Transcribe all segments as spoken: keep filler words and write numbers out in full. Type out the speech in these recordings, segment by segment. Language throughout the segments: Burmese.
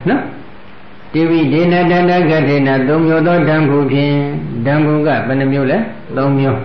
နော်တိဝိဒေနတန္တကထေနသုံးမျိုးသောဓမ္မဖြင့်ဓမ္မကဘယ်နှမျိုးလဲသုံးမျိုး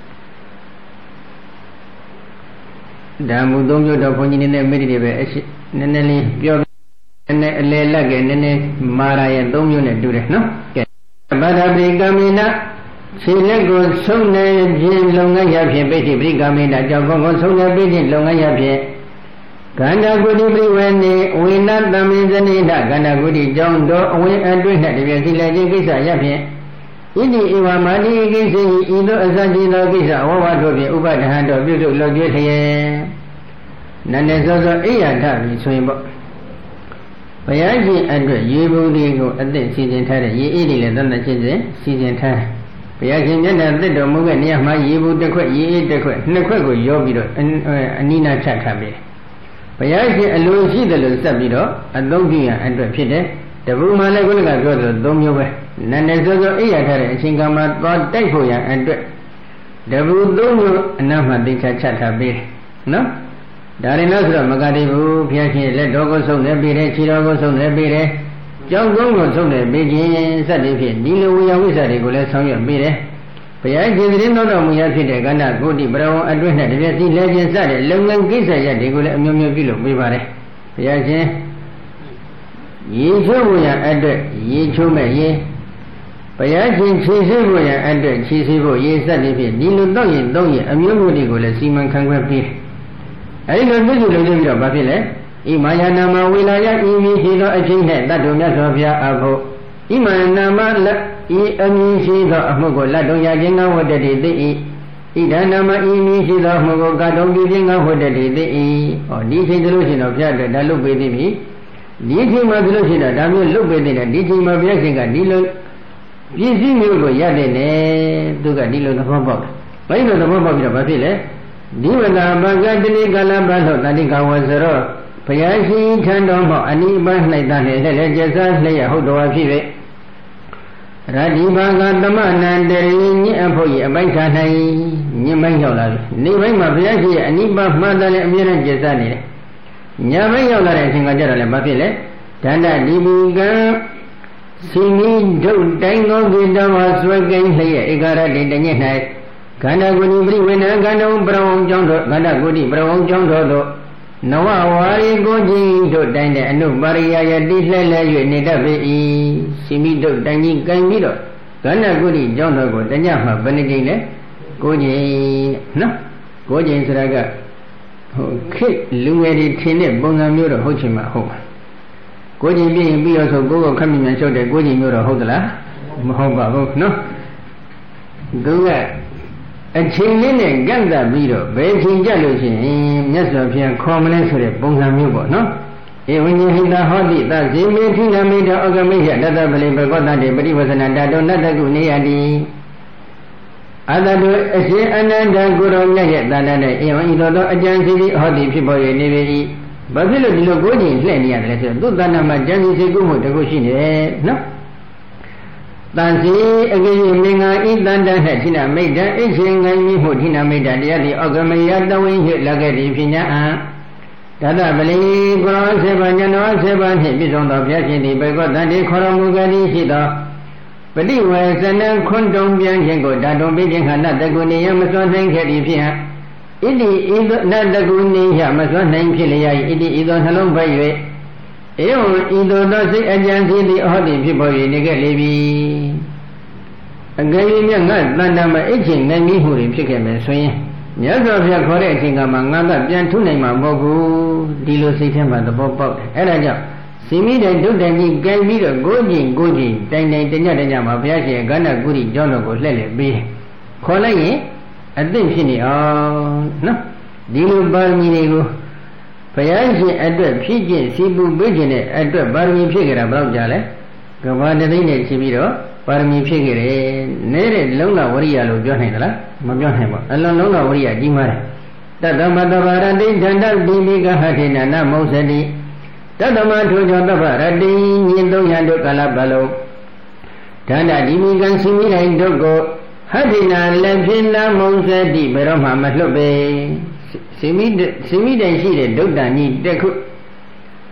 ဓမ္မသုံးမျိုးတော့ဘုန်းကြီးနည်းနည်းမိတိတွေပဲအရှိနည်းနည်းလေးပြောနည်းနည်းအလေလက်ကနည်းနည်းမာရရဲ့သုံးမျိုးနဲ့တူတယ်နော်ကဲဘာဒပိကမိနခြေလက်ကိုဆုံးနေခြင်းလုံငန်းရဖြင့်ပိဋိပရိကမိနကြောင့်ကောကိုဆုံးနေပိဋိလုံငန်းရဖြင့်ကန္နာကုတိပြိဝေနေဝိနတမိဇနိဒကန္နာကုတိကြောင့်တော်အဝိအတွင်း၌တပြည့်စီလည်းခြင်းကိစ္စရဖြင့်ဣတိဧဝမာတိကိစ္စဤသို့အစရှိသောကိစ္စဝဝတို့ဖြင့်ဥပဒဟံတော်ပြုစုလုပ်ကျွေးလျက်နန္ဒေစောစောအိယာထပြီဆိုရင်ပေါ့ဘုရားရှင်အတွက်ရေဘူးတွေကိုအသက်စီစဉ်ထားတဲ့ရေအေးတွေလည်းသတ်သတ်ချင်းချင်းစီစဉ်ထားဘုရားရှင်မျက်နှာသက်တော်မူတဲ့နေရာမှာရေဘူးတစ်ခွက်ရေအေးတစ်ခွက်နှစ်ခွက်ကိုရောပြီးတော့အနိနာချထားပြီဘုရားရှင်အလိုရှိတယ်လို့စက်ပြီးတော့အသုံးပြုရန်အတွက်ဖြစ်တယ်တပူမှလည်းခုနကပြောသလိုသုံးမျိုးပဲနန္ဒေစောစောအိယာထားတဲ့အချိန်ကမှသွားတိုက်ဖို့ရန်အတွက်တပူသုံးမျိုးအနားမှာသိချချထားပြီနော်ဒါရင်လို့ဆိုတော့မကတိဘူးဘုရားရှင်လက်တော်ကိုဆုံးနေပြီးတယ်ခြေတော်ကိုဆုံးနေပြီးတယ်ကြောင်းကုန်းကိုဆုံးနေပြီးခြင်းစသဖြင့်ဒီလိုဝိယဝိသတွေကိုလည်းဆောင်ရွက်ပြီးတယ်ဘုရားရှင်သတင်းတော်တော်မူရဖြစ်တဲ့ကန္နာကုတိပရဝံအတွင်းနဲ့တပြည့်စီလဲခြင်းစတဲ့လုံငန်းကိစ္စရပ်တွေကိုလည်းအမျိုးမျိုးပြုလုပ်ပေးပါတယ်ဘုရားရှင်ရေချိုးမှုရအတွက်ရေချိုးမဲ့ရေဘုရားရှင်ခြေဆေးဖို့ရအတွက်ခြေဆေးဖို့ရေစသဖြင့်ဒီလိုတော့ရင်တော့ရင်အမျိုးမျိုးတွေကိုလည်းစီမံခန့်ခွဲပေးအဲဒီလိုပြုစုလုပ်ပြီးတော့ဘာဖြစ်လဲဣမာယနာမဝေလာယဤမည်ရှိသောအချင်းနဲ့တတ်တော်မြတ်စွာဘုရားအဖို့ဣမာနာမလက်ဤအမည်ရှိသောအမှုကိုလက်တော်ရခြင်းကဝတ္တတိသိ၏ဣဒနာမဤမည်ရှိသောအမှုကိုကတုံပြုခြင်းကဝတ္တတိသိ၏ဟောဒီချိန်သလိုရှိတော့ဘုရားအတွက်ဒါလုပ်ပေးသည်ပြီဒီချိန်မှာသလိုရှိတော့ဒါမျိုးလုပ်ပေးတဲ့ဒီချိန်မှာဘုရားရှင်ကဒီလိုပြည့်စည်မျိုးကိုရတဲ့နဲ့သူကဒီလိုသဘောပေါက်တယ်ဘယ်လိုသဘောပေါက်ပြီးတော့ဘာဖြစ်လဲဒီဝနာဘဂတတိကလပတ်လို့တတိကဝဇရောဘုရားရှင်ထံတော်မှာအနိဗ္ဗာန်၌တည်းလည်းလည်းကျဆလျက်ဟုတ်တော်ဖြစ်၍ရတိဘာကသမဏန္တရိညအဖို့၏အပိုက်ခါ၌ညမိုင်းရောက်လာပြီနေပိုင်းမှာဘုရားရှင်ရဲ့အနိဗ္ဗာန်မှန်တယ်လည်းအမြဲတမ်းကျဆနေတယ်ညမိုင်းရောက်လာတဲ့အချိန်ကကြတော့လည်းမဖြစ်လေဒန္တဒီဘူကံစီမီဒုတ်တိုင်းသောကိတဝါဆွဲကိန်းလျက်ဧကရတိတညက်၌ခန္ဓာကိုယ်ဤပြိဝေနခန္ဓာပရဝံကြောင့်တို့ခန္ဓာကိုယ်ဤပရဝံကြောင့်တို့နဝဝါရီကိုကြီးတို့တိုင်းတဲ့အနုပါရိယယတိလှဲ့လဲ၍နေတတ်ပေ၏စီမိတို့တိုင်းကြီးကံပြီးတော့ခန္ဓာကိုယ်ဤကြောင့်တို့ကိုတညမှာဘယ်နှကြိမ်လဲကိုကြိမ်နော်ကိုကြိမ်ဆိုတာကဟိုခိလူငယ်တွေထင်တဲ့ပုံစံမျိုးတော့ဟုတ်ချင်မှာဟုတ်ပါကိုကြိမ်ပြီးရင်ပြီးတော့ဆိုကိုယ်ကိုခက်မြမြန်လျှောက်တဲ့ကိုကြိမ်မျိုးတော့ဟုတ်သလားမဟုတ်ပါဘူးနော်သူကအချိန်လေးနဲ့ကြက်တတ်ပြီးတော့ဘယ်ချိန်ကြလို့ရှိရင်မြတ်စွာဘုရားခေါ်မလဲဆိုတဲ့ပုံစံမျိုးပေါ့နော်ဧဝံညဟိတဟောတိသဇေမေထိနာမိတောအကမိယတတပလိဘဂဝတ္တေပရိဝဇနတတောနတကုနေယတိအတတုအရှင်အနန္တကိုရောမြတ်ရဲ့တဏ္ဍာနဲ့ဧဝံဤသောအကျဉ်းစီဟောတိဖြစ်ပေါ်၍နေပေ၏ဘာဖြစ်လို့ဒီလိုကိုယ်ကြီးလှည့်နေရတယ်လဲဆိုတော့သူ့တဏ္ဍာမှာကျမ်းစီစိတ်ကူးမှုတခုရှိနေတယ်နော်တန်စီအကိယမင်္ဂဤတန္တဟထိနာမိတ်တံအိရှင်ငိုင်းမိမှုထိနာမိတ်တတရားတိဩကမယတဝိဟိလကတိဖြစ်ညာအတတပလိကောဆေဘညနောဆေဘနှင့်ပြည့်စုံသောဘုရားရှင်သည်ဘေကောတန်တိခေါ်တော်မူကြသည်ရှိသောပฏิဝေစနံခွန်းတုံပြန်ခြင်းကိုဓာတုံပိခြင်းခဏတကုနေယမစွမ်းနိုင်ခဲ့သည်ဖြင့်ဣတိဤသို့နတကုနေယမစွမ်းနိုင်ဖြစ်လျက်ဣတိဤသို့နှလုံးပိုက်၍ဧဝံဤသို့သောစိတ်အကြံစီသည်အဟောတိဖြစ်ပေါ်၍နေခဲ့လေပြီအကယ်၍မြတ်ငါတဏ္ဍာမှာအချင်းနိုင်မိမှုတွေဖြစ်ခဲ့မယ်ဆိုရင်မြတ်စွာဘုရားခေါ်တဲ့အချိန်ကမှငါကပြန်ထုနိုင်မှာမဟုတ်ဘူးဒီလိုစိတ်ထဲမှာသဘောပေါက်တယ်အဲဒါကြောင့်စီမိတဲ့ဒုတိုင်ကြီးကြိုင်ပြီးတော့ကိုးကြင်ကိုးကြင်တိုင်တိုင်တညတညမှာဘုရားရှင်ကန္နကုရိကျောင်းတော်ကိုလှည့်လည်ပြီးခေါ်လိုက်ရင်အသိဖြစ်နေအောင်နော်ဒီလိုပါရမီတွေကိုဘုရားရှင်အတွက်ဖြည့်ကျင့်စီပူပေးခြင်းနဲ့အတွက်ပါရမီဖြည့်ကြတာဘယ်တော့ကြာလဲကဘာတသိန်းနဲ့ရှိပြီးတော့ပါရမီဖြည့်ကြတယ်နေတဲ့လုံးလာဝရိယလို့ပြောနိုင်သလားမပြောနိုင်ပါဘူးအလုံးလုံးလာဝရိယကြီးမားတယ်တတ္တမတဘာရတိဒန္တတိမိကဟထေနနမောဇတိတတ္တမထုကြောတပ္ပရတိညင်သုံးရတို့ကာလပတ်လုံးဒန္တတိမိကံစီမိတိုင်းတို့ကိုဟထေနလည်းဖြင့်နမောဇတိဘယ်တော့မှမလွတ်ပေစီမိစီမိတိုင်းရှိတဲ့ဒုတ်တန်ကြီးတက်ခု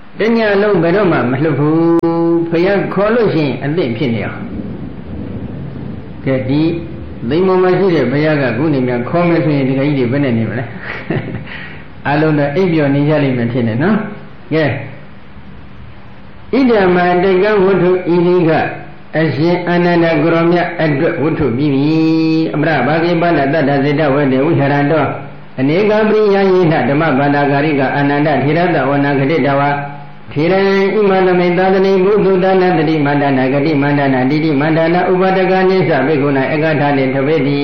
တညလုံးဘယ်တော့မှမလှုပ်ဘူးဖယားခေါ်လို့ရှိရင်အသင့်ဖြစ်နေအောင်ကဲဒီသိမ်ပေါ်မှာရှိတဲ့ဘုရားကခုနေမြန်ခေါ်မယ်ဆိုရင်ဒီကကြီးတွေဘယ်နဲ့နေမလဲအလုံးတော့အိပ်ပျော်နေကြလိမ့်မယ်ဖြစ်နေနော်ကဲဣဒမတိကဝတ္ထုဤဒီကအရှင်အာနန္ဒကိုရောမြတ်အတွက်ဝတ္ထုပြီးပြီအမရဘာဂိပန္နတတ္တစေတဝေတေဝိဟရန္တောအနေကပရိယယေနဓမ္မဗန္ဒာဂရိကအာနန္ဒထေရတဝနာဂတိတဝထေရံဣမနမိသာသနေဘုဒ္ဓဒါနတတိမန္တနာဂတိမန္တနာတိတိမန္တနာဥပဒကနိစ္စဘေကုဏဧကထာနေတပေတိ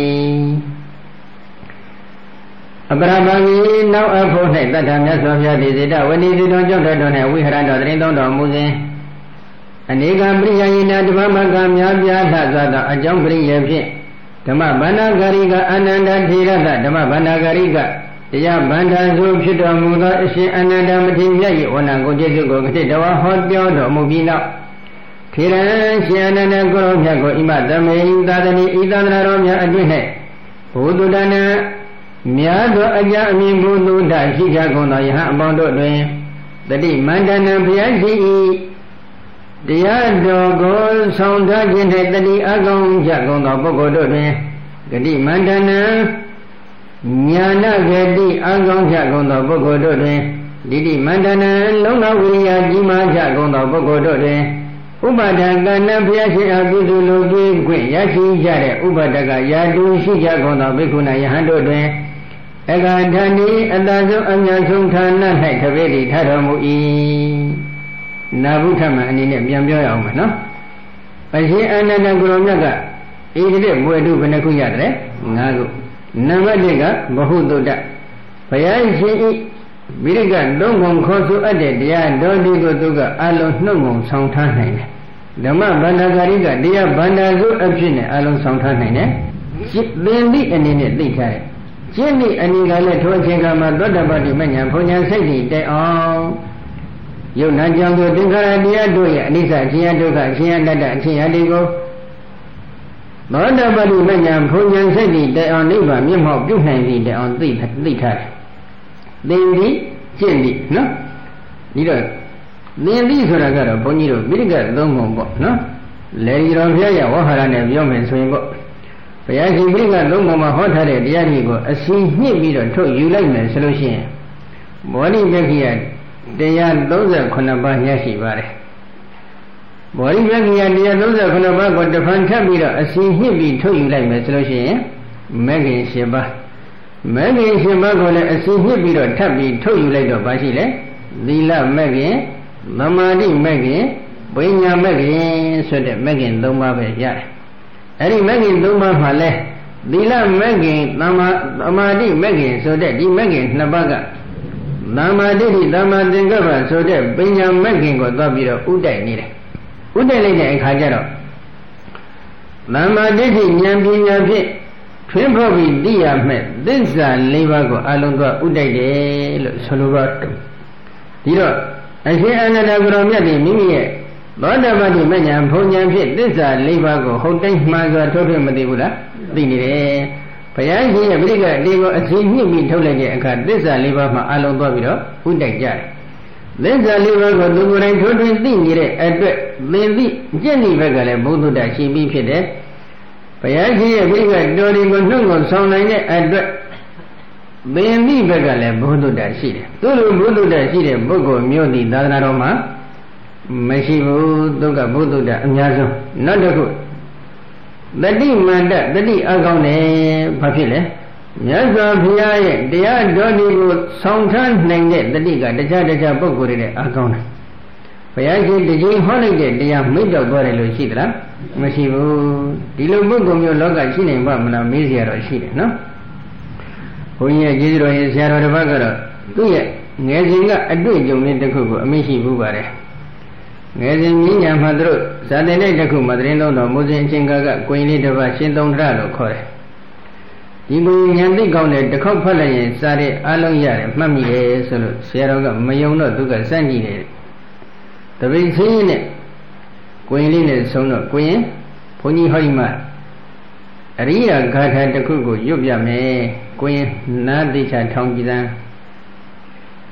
အပရမဂိနောက်အဖို့၌တတ္ထမြတ်စွာဘုရားတိစေတဝဏီတိတော်ကြောင့်တော်၌ဝိဟရန္တောတရင်သုံးတော်မူစဉ်အနေကပရိယယေနဓမ္မမကများပြားလှစွာသောအကြောင်းပရိယေဖြင့်ဓမ္မဗန္ဒာဂရိကအာနန္ဒထေရတဓမ္မဗန္ဒာဂရိကတရားဗန္ဒာဆိုဖြစ်တော်မူသောအရှင်အာနန္ဒမထေရမြတ်၏ဝဏ္ဏကိုကျေးဇူးကိုကတိတဝါဟောပြောတော်မူပြီးနောက်ထေရရှင်အာနန္ဒကိုရောမြတ်ကိုဣမသမေသာသနိဤသန္တရာတော်များအတွင်း၌ဘုဒ္ဓဒါနများသောအကြအမြင်ဘုဒ္ဓရှိကြကုန်သောယဟန်အပေါင်းတို့တွင်တတိမန္တနာဘုရားရှိ၏တရားတော်ကိုဆောင်ထားခြင်း၌တတိအကောင်ကြကုန်သောပုဂ္ဂိုလ်တို့တွင်ဂတိမန္တနာညာနာဂတိအကောင်ကြကုန်သောပုဂ္ဂိုလ်တို့တွင်ဒီတိမန္တနာလုံးတော်ဝိရိယကြီးမားကြကုန်သောပုဂ္ဂိုလ်တို့တွင်ဥပါဒကနာဘုရားရှင်အပြုစုလိုကြည်ခွင့်ရရှိကြတဲ့ဥပါဒကယာတုရှိကြကုန်သောဘိက္ခုနာယဟန်တို့တွင်အကထာနိအတ္တဆုံးအများဆုံးဌာန၌တပည့်တိထတော်မူ၏နာဘုထမအနေနဲ့ပြန်ပြောရအောင်မယ်နော်အရှင်အာနန္ဒကိုရောမြတ်ကဣတိတဲ့ဘွယ်တုဘယ်နှခုရတယ်ငါးခုနံပါတ်တစ်ကမဟုတုတ္တဘုရားရှင်ဤမိရိကသုံးခုခေါ်ဆိုအပ်တဲ့တရားတော်ဒီကိုသူကအလုံးနှုတ်ငုံဆောင်ထားနိုင်တယ်ဓမ္မဗန္ဒာဂရိကတရားဗန္ဒာစုအဖြစ်နဲ့အလုံးဆောင်ထားနိုင်တယ်သင်္တိအနေနဲ့သိထားတယ်ကျင့်သည့်အနေကလည်းထိုအချိန်ကမှသောတပတိမဉ္ဇဉ်ဘုံညာစိတ်တည်တဲ့အောင်ယုံနာကြောင့်သူသင်္ခါရတရားတို့ရဲ့အနိစ္စအချင်းအဒုက္ခအချင်းအတ္တအချင်းအတ္တိကိုသောတပတိမဉ္ဇဉ်ဘုံညာစိတ်တည်တဲ့အောင်နိဗ္ဗာန်မျက်မှောက်ပြုနိုင်သည့်တဲ့အောင်သိသိထားတယ်သင်္တိကျင့်သည့်နော်ဒီတော့သင်္တိဆိုတာကတော့ဘုန်းကြီးတို့ပိဋကသုံးပုံပေါ့နော်လေဒီတော်ဘုရားရဲ့ဝဟရနဲ့ပြောမယ်ဆိုရင်ပေါ့ဘုရားရှင်ပိဋကသုံးပုံမှာဟောထားတဲ့တရားကြီးကိုအစီညှစ်ပြီးတော့ထုတ်ယူလိုက်မယ်ဆိုလို့ရှိရင်မောဓိပက္ခိယတရားသုံးဆယ်ခုနှစ်ပါးရရှိပါတယ်မောဓိပက္ခိယတရားသုံးဆယ်ခုနှစ်ပါးကိုတဖန်ထပ်ပြီးတော့အစီညှစ်ပြီးထုတ်ယူလိုက်မယ်ဆိုလို့ရှိရင်မဂ္ဂင်၈ပါးမဂ္ဂင်၈ပါးကိုလည်းအစီညှစ်ပြီးတော့ထပ်ပြီးထုတ်ယူလိုက်တော့ဘာရှိလဲသီလမဂ္ဂင်သမာဓိမဂ္ဂင်ပညာမဂ္ဂင်ဆိုတဲ့မဂ္ဂင်၃ပါးပဲရတယ်အဲ့ဒီမဂ္ဂင်၃ပါးမှာလဲသီလမဂ္ဂင်သမာသမာဓိမဂ္ဂင်ဆိုတဲ့ဒီမဂ္ဂင်၂ပါးကသမာဓိတိသမာသင်္ကပ္ပဆိုတဲ့ပညာမဂ္ဂင်ကိုသွားပြီးတော့ဥတိုက်နေတယ်ဥတိုက်လိုက်တဲ့အခါကျတော့သမာဓိတိဉာဏ်ပညာဖြင့်ထွင်းဖောက်ပြီးသိရမဲ့သစ္စာ၄ပါးကိုအလုံးသွားဥတိုက်တယ်လို့ဆိုလိုပါဒီတော့အရှင်အာနန္ဒကိုရောမြတ်ဒီမိမိရဲ့သောတပတိမဉ္ဇဉ်ဘုံဉာဏ်ဖြင့်သစ္စာ၄ပါးကိုဟုတ်တိုင်းမှန်စွာထုတ်ထုတ်မသိဘူးလားသိနေတယ်ဘုရားရှင်ရဲ့ပြိဋ္ဌာန်ဒီကိုအစီညှစ်ပြီးထုတ်လိုက်တဲ့အခါသစ္စာ၄ပါးမှာအလုံးသွားပြီးတော့ဥတိုက်ကြတယ်သစ္စာ၄ပါးကိုသူကိုယ်တိုင်ထုတ်ထုတ်သိနေတဲ့အတွက်သင်သိကျင့်သည့်ဘက်ကလည်းဘုဒ္ဓတရှိပြီးဖြစ်တယ်ဘုရားရှင်ရဲ့ပြိဋ္ဌာန်တော်ဒီကိုနှုတ်ကိုဆောင်နိုင်တဲ့အတွက်သင်သည့်ဘက်ကလည်းဘုဒ္ဓတရှိတယ်သူလိုဘုဒ္ဓတရှိတဲ့ပုဂ္ဂိုလ်မျိုးသည်သာသနာတော်မှာမရှိဘူးသူကဘုဒ္ဓတအများဆုံးနောက်တစ်ခုတတိမန္တတတိအကောင်းတယ်ဘာဖြစ်လဲမြတ်စွာဘုရားရဲ့တရားတော်ဒီကိုဆောင်ထားနိုင်တဲ့တတိကတခြားတခြားပုဂ္ဂိုလ်တွေနဲ့အကောင်းတယ်ဘုရားရှင်တကြီးဟောလိုက်တဲ့တရားမိတ်တော့သွားတယ်လို့ရှိသလားမရှိဘူးဒီလိုပုဂ္ဂိုလ်မျိုးလောကရှိနိုင်ပါမလားမေးစရာတော့ရှိတယ်နော်ဘုန်းကြီးရဲ့ကျေးဇူးတော်ရဲ့ဆရာတော်တစ်ပါးကတော့သူ့ရဲ့ငယ်စဉ်ကအတွေ့အကြုံလေးတစ်ခုကိုအမိရှိဘူးပါတယ်ငယ်စဉ်မြညာမှာသူတို့ဇာတိနဲ့တစ်ခုမှာသတင်းသုံးတော်မူစဉ်အချင်းကကကိုရင်လေးတစ်ပါးရှင်သုံးထရလို့ခေါ်တယ်ဒီလိုဉာဏ်သိကောင်းတဲ့တစ်ခေါက်ဖတ်လိုက်ရင်စားတဲ့အလုံးရတယ်မှတ်မိတယ်ဆိုလို့ဆရာတော်ကမယုံတော့သူကစမ်းကြည့်တယ်တပိတ်ချင်းနဲ့ကိုရင်လေးနဲ့ဆုံးတော့ကိုရင်ဘုန်းကြီးဟောဒီမှာအရိယာဂါထာတစ်ခုကိုရွတ်ပြမယ်ကိုရင်နားသိချထောင်ကြည်သံ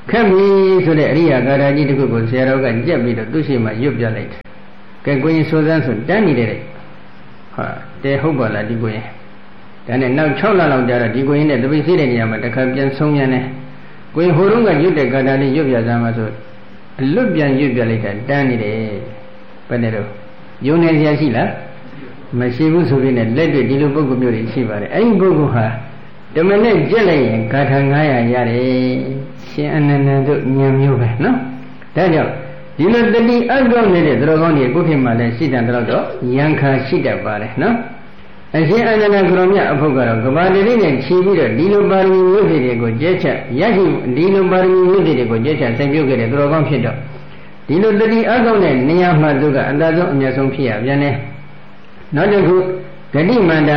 ခက်ပြီဆိုတဲ့အရိယာကာရကြီးတစ်ခုကိုဆရာတော်ကကြက်ပြီးတော့သူ့ရှိမှရွတ်ပြလိုက်တယ်ကဲကိုရင်ဆိုစမ်းဆိုတန်းနေတယ်ဟာတဲဟုတ်ပါလားဒီကိုရင်ဒါနဲ့နောက်၆လလောက်ကြာတော့ဒီကိုရင်နဲ့တပိစိတဲ့နေရာမှာတစ်ခါပြန်ဆုံးပြန်တယ်ကိုရင်ဟိုတုန်းကရွတ်တဲ့ကာရလေးရွတ်ပြစမ်းမှဆိုအလွတ်ပြန်ရွတ်ပြလိုက်တာတန်းနေတယ်ဘယ်နဲ့တော့ယုံနေစရာရှိလားမရှိဘူးဆိုပြီးနဲ့လက်တွေ့ဒီလိုပုဂ္ဂိုလ်မျိုးတွေရှိပါတယ်အဲ့ဒီပုဂ္ဂိုလ်ဟာဓမ္မနဲ့ကြက်လိုက်ရင်ဂါထာန၅ရာရတယ်ရှင်အနန္ဒတို့ဉာဏ်မျိုးပဲနော်ဒါကြောင့်ဒီလိုတတိအကောင်းနေတဲ့သူတော်ကောင်းတွေကိုဖြစ်မှလည်းရှိတယ်တော့ယံခါရှိတတ်ပါတယ်နော်အရှင်အနန္ဒကရောမြတ်အဖို့ကတော့ကဘာတိနဲ့ခြီးပြီးတော့ဒီလိုပါရမီမျိုးတွေကိုကျဲချက်ရရှိဒီလိုပါရမီမျိုးတွေကိုကျဲချက်စိုက်ပြုခဲ့တဲ့သူတော်ကောင်းဖြစ်တော့ဒီလိုတတိအကောင်းတဲ့နေရာမှာသူကအတ္တဆုံးအမြတ်ဆုံးဖြစ်ရပြန်တယ်နောက်တစ်ခုဂတိမန္တာ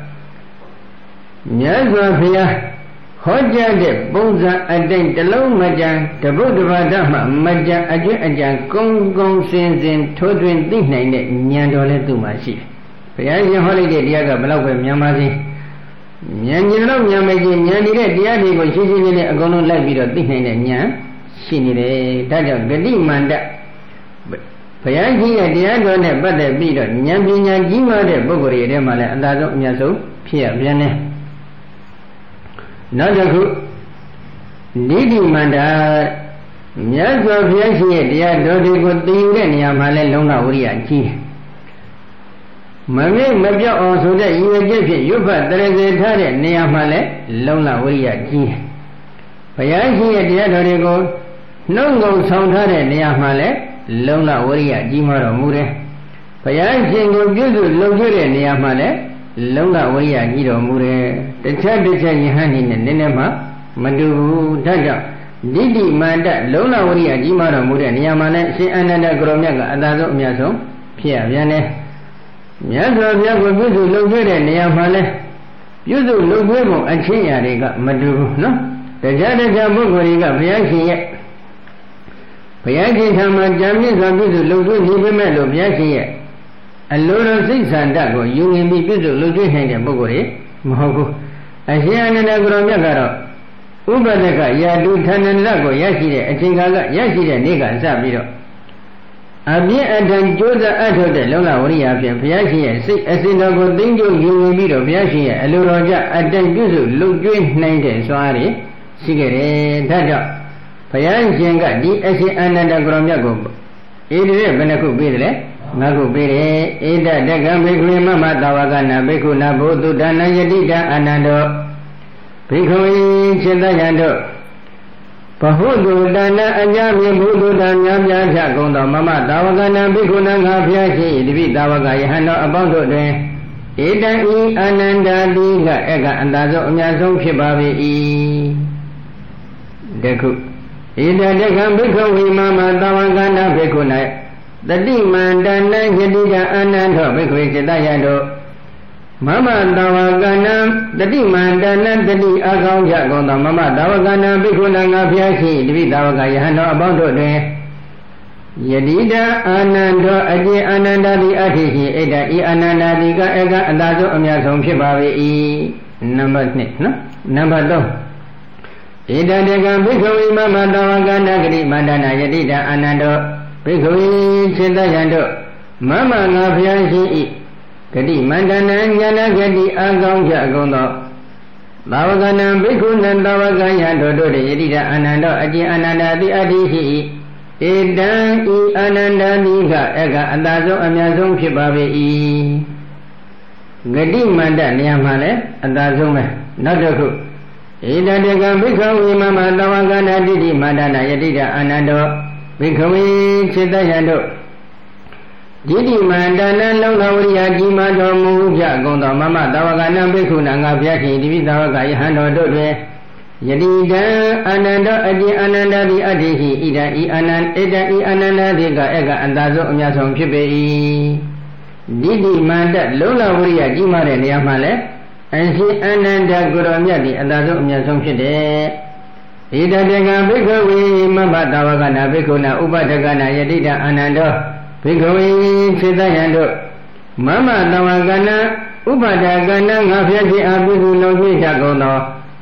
မြတ်စွာဘုရားဟောကြားတဲ့ပုံစံအတိုင်းတလုံးမကြံတပုတ်တပါဒမှမကြံအကျွင့်အကြံကုန်းကုန်းစင်စင်ထိုးထွင်းသိနိုင်တဲ့ဉာဏ်တော်လည်းသူ့မှာရှိတယ်ဘုရားရှင်ဟောလိုက်တဲ့တရားကဘယ်လောက်ပဲမြန်ပါစေဉာဏ်ကြီးတော့ဉာဏ်မကြီးဉာဏ်ဒီတဲ့တရားတွေကိုရှင်းရှင်းလင်းလင်းအကုန်လုံးလိုက်ပြီးတော့သိနိုင်တဲ့ဉာဏ်ရှိနေတယ်ဒါကြောင့်ဂတိမန္တဘုရားကြီးရဲ့တရားတော်နဲ့ပတ်သက်ပြီးတော့ဉာဏ်ပညာကြီးမားတဲ့ပုဂ္ဂိုလ်တွေထဲမှာလည်းအသာဆုံးအမြတ်ဆုံးဖြစ်ရပြန်တယ်နောက်တစ်ခုနိတိမန္တာမြတ်စွာဘုရားရှိရဲ့တရားတော်တွေကိုသိယူတဲ့နေရာမှာလဲလုံလဝိရိယကြီးမမေ့မပြောက်အောင်ဆိုတဲ့ရည်ရွယ်ချက်ဖြင့်ရွတ်ဖတ်တရစေထားတဲ့နေရာမှာလဲလုံလဝိရိယကြီးဘုရားရှိရဲ့တရားတော်တွေကိုနှုတ်ငုံဆောင်ထားတဲ့နေရာမှာလဲလုံလဝိရိယကြီးမှတော်မူတယ်ဘုရားရှင်ကိုပြုစုလုပ်ကျွတဲ့နေရာမှာလဲလုံလဝိရိယကြီးတော်မူတယ်တခြားတခြားယဟန်နေနဲ့နည်းနည်းမှမတူဘူးဒါကြောင့်ဒိဋ္ဌိမန္တလုံလဝိရိယကြီးမှတော်မူတဲ့နေရာမှာလဲအရှင်အနန္ဒကရောမြတ်ကအသာဆုံးအမြတ်ဆုံးဖြစ်ရပြန်တယ်မြတ်စွာဘုရားကိုပြုစုလုပ်ကျွတဲ့နေရာမှာလဲပြုစုလုပ်ကျွပုံအချင်းရာတွေကမတူဘူးနော်တခြားတခြားပုဂ္ဂိုလ်တွေကဘုရားရှင်ရဲ့ဘုရားရှင်ထံမှာကြံပြည့်စွာပြုစုလုပ်ကျွနေပေမဲ့လို့ဘုရားရှင်ရဲ့အလိုတော်စိတ်ဆန္ဒကိုယူငင်ပြီးပြုစုလုပ်ကျွနိုင်တဲ့ပုဂ္ဂိုလ်တွေမဟုတ်ဘူးအရှင်အနန္ဒကရောမြတ်ကတော့ဥပဒကယာတုဌာနန္ဒကိုရရှိတဲ့အချိန်ကာလရရှိတဲ့နေ့ကစပြီးတော့အပြည့်အထန်ကြိုးစားအထောက်တဲ့လုံလဝရိယဖြင့်ဘုရားရှင်ရဲ့စိတ်အစဉ်တော်ကိုသိကျုံယူငင်ပြီးတော့ဘုရားရှင်ရဲ့အလိုတော်ကြအတိုင်ပြုစုလုပ်ကျွနိုင်တဲ့စွမ်းအားတွေရှိခဲ့တယ်ဒါကြောင့်ဘုရားရှင်ကဒီအရှင်အနန္ဒကရောမြတ်ကိုဣတိရဲ့ဘယ်နှခုပေးတယ်လဲငါခုပေးတယ်ဧတတကံဘိက္ခုမမသာဝကနာဘိက္ခုနာဘုသူဒါနယတိတအာနန္တောဘိက္ခုခြေတယံတို့ဘဟုတုဒါနအကြမြဘုသူဒါများများဖြကုန်သောမမသာဝကနာဘိက္ခုနာငါဖျားရှိတပိသာဝကယဟန်တော်အပေါင်းတို့တွင်ဧတံဤအာနန္ဒာတိကအကအန္တဆုံးအများဆုံးဖြစ်ပါ၏တခုဧတတကံဘိက္ခုဝိမမသာဝကနာဘိက္ခုနာတတိမန္တနာယတိကအာနန္ဒောဘိက္ခွေစေတယတောမမတဝကနာတတိမန္တနာတတိအကောင်းကြကုန်သောမမတဝကနာဘိက္ခုနာငါဖျားရှိတပိတဝကယဟန်တော်အပေါင်းတို့တွင်ယတိတအာနန္ဒောအကျေအာနန္ဒတိအထိရှိဣဒဤအာနန္ဒတိကအကအသာဆုံးအများဆုံးဖြစ်ပါ၏နံပါတ်နှစ်နော်နံပါတ်သုံးဣဒတကံဘိက္ခဝေမမတဝကနာဂတိမန္တနာယတိတအာနန္ဒောဘိက္ခဝေခြေတယံတို့မမငါဖျားရှိ၏ဂတိမန္တနံဉာဏဂတိအကောင်းကြကုန်သောသာဝကနံဘိက္ခုနံသာဝကယံတို့တို့ယတိတအာနန္ဒောအကျဉ်အာနန္ဒာတိအတ္တိရှိ၏ဧတံဤအာနန္ဒာတိကအကအသာဆုံးအများဆုံးဖြစ်ပါပေ၏ဂတိမန္တနေရာမှာလည်းအသာဆုံးပဲနောက်တစ်ခုဧတတကံဘိက္ခဝေမမသာဝကနာတိတိမန္တနာယတိတအာနန္ဒောဘိက္ခဝေခြေတယံတို့ဒိဋ္ဌိမန္တနလုံလဝရိယကြီးမားတော်မူကြကုန်သောမမသာဝကနာဘိက္ခုနာငါဖျားရှိတိပိသာဝကယဟန်တော်တို့တွင်ယတိတံအာနန္ဒောအတိအာနန္ဒတိအတ္တိရှိဣဒံဤအာနန္ဣဒံဤအာနန္ဒတိကအကအန္တဆုံးအများဆုံးဖြစ်ပေ၏ဒိဋ္ဌိမန္တလုံလဝရိယကြီးမားတဲ့နေရာမှာလည်းအရှင်အနန္ဒကိုရောမြတ်ဒီအသာဆုံးအများဆုံးဖြစ်တယ်ဣဒတကံဘိက္ခဝေမမသာဝကနာဘိက္ခုနာဥပဒကနာယတိတအာနန္ဒောဘိက္ခဝေခြေတယံတို့မမသာဝကနာဥပဒကနာငါဖျက်ခြင်းအပြုစုလုံးပြကြကုန်သော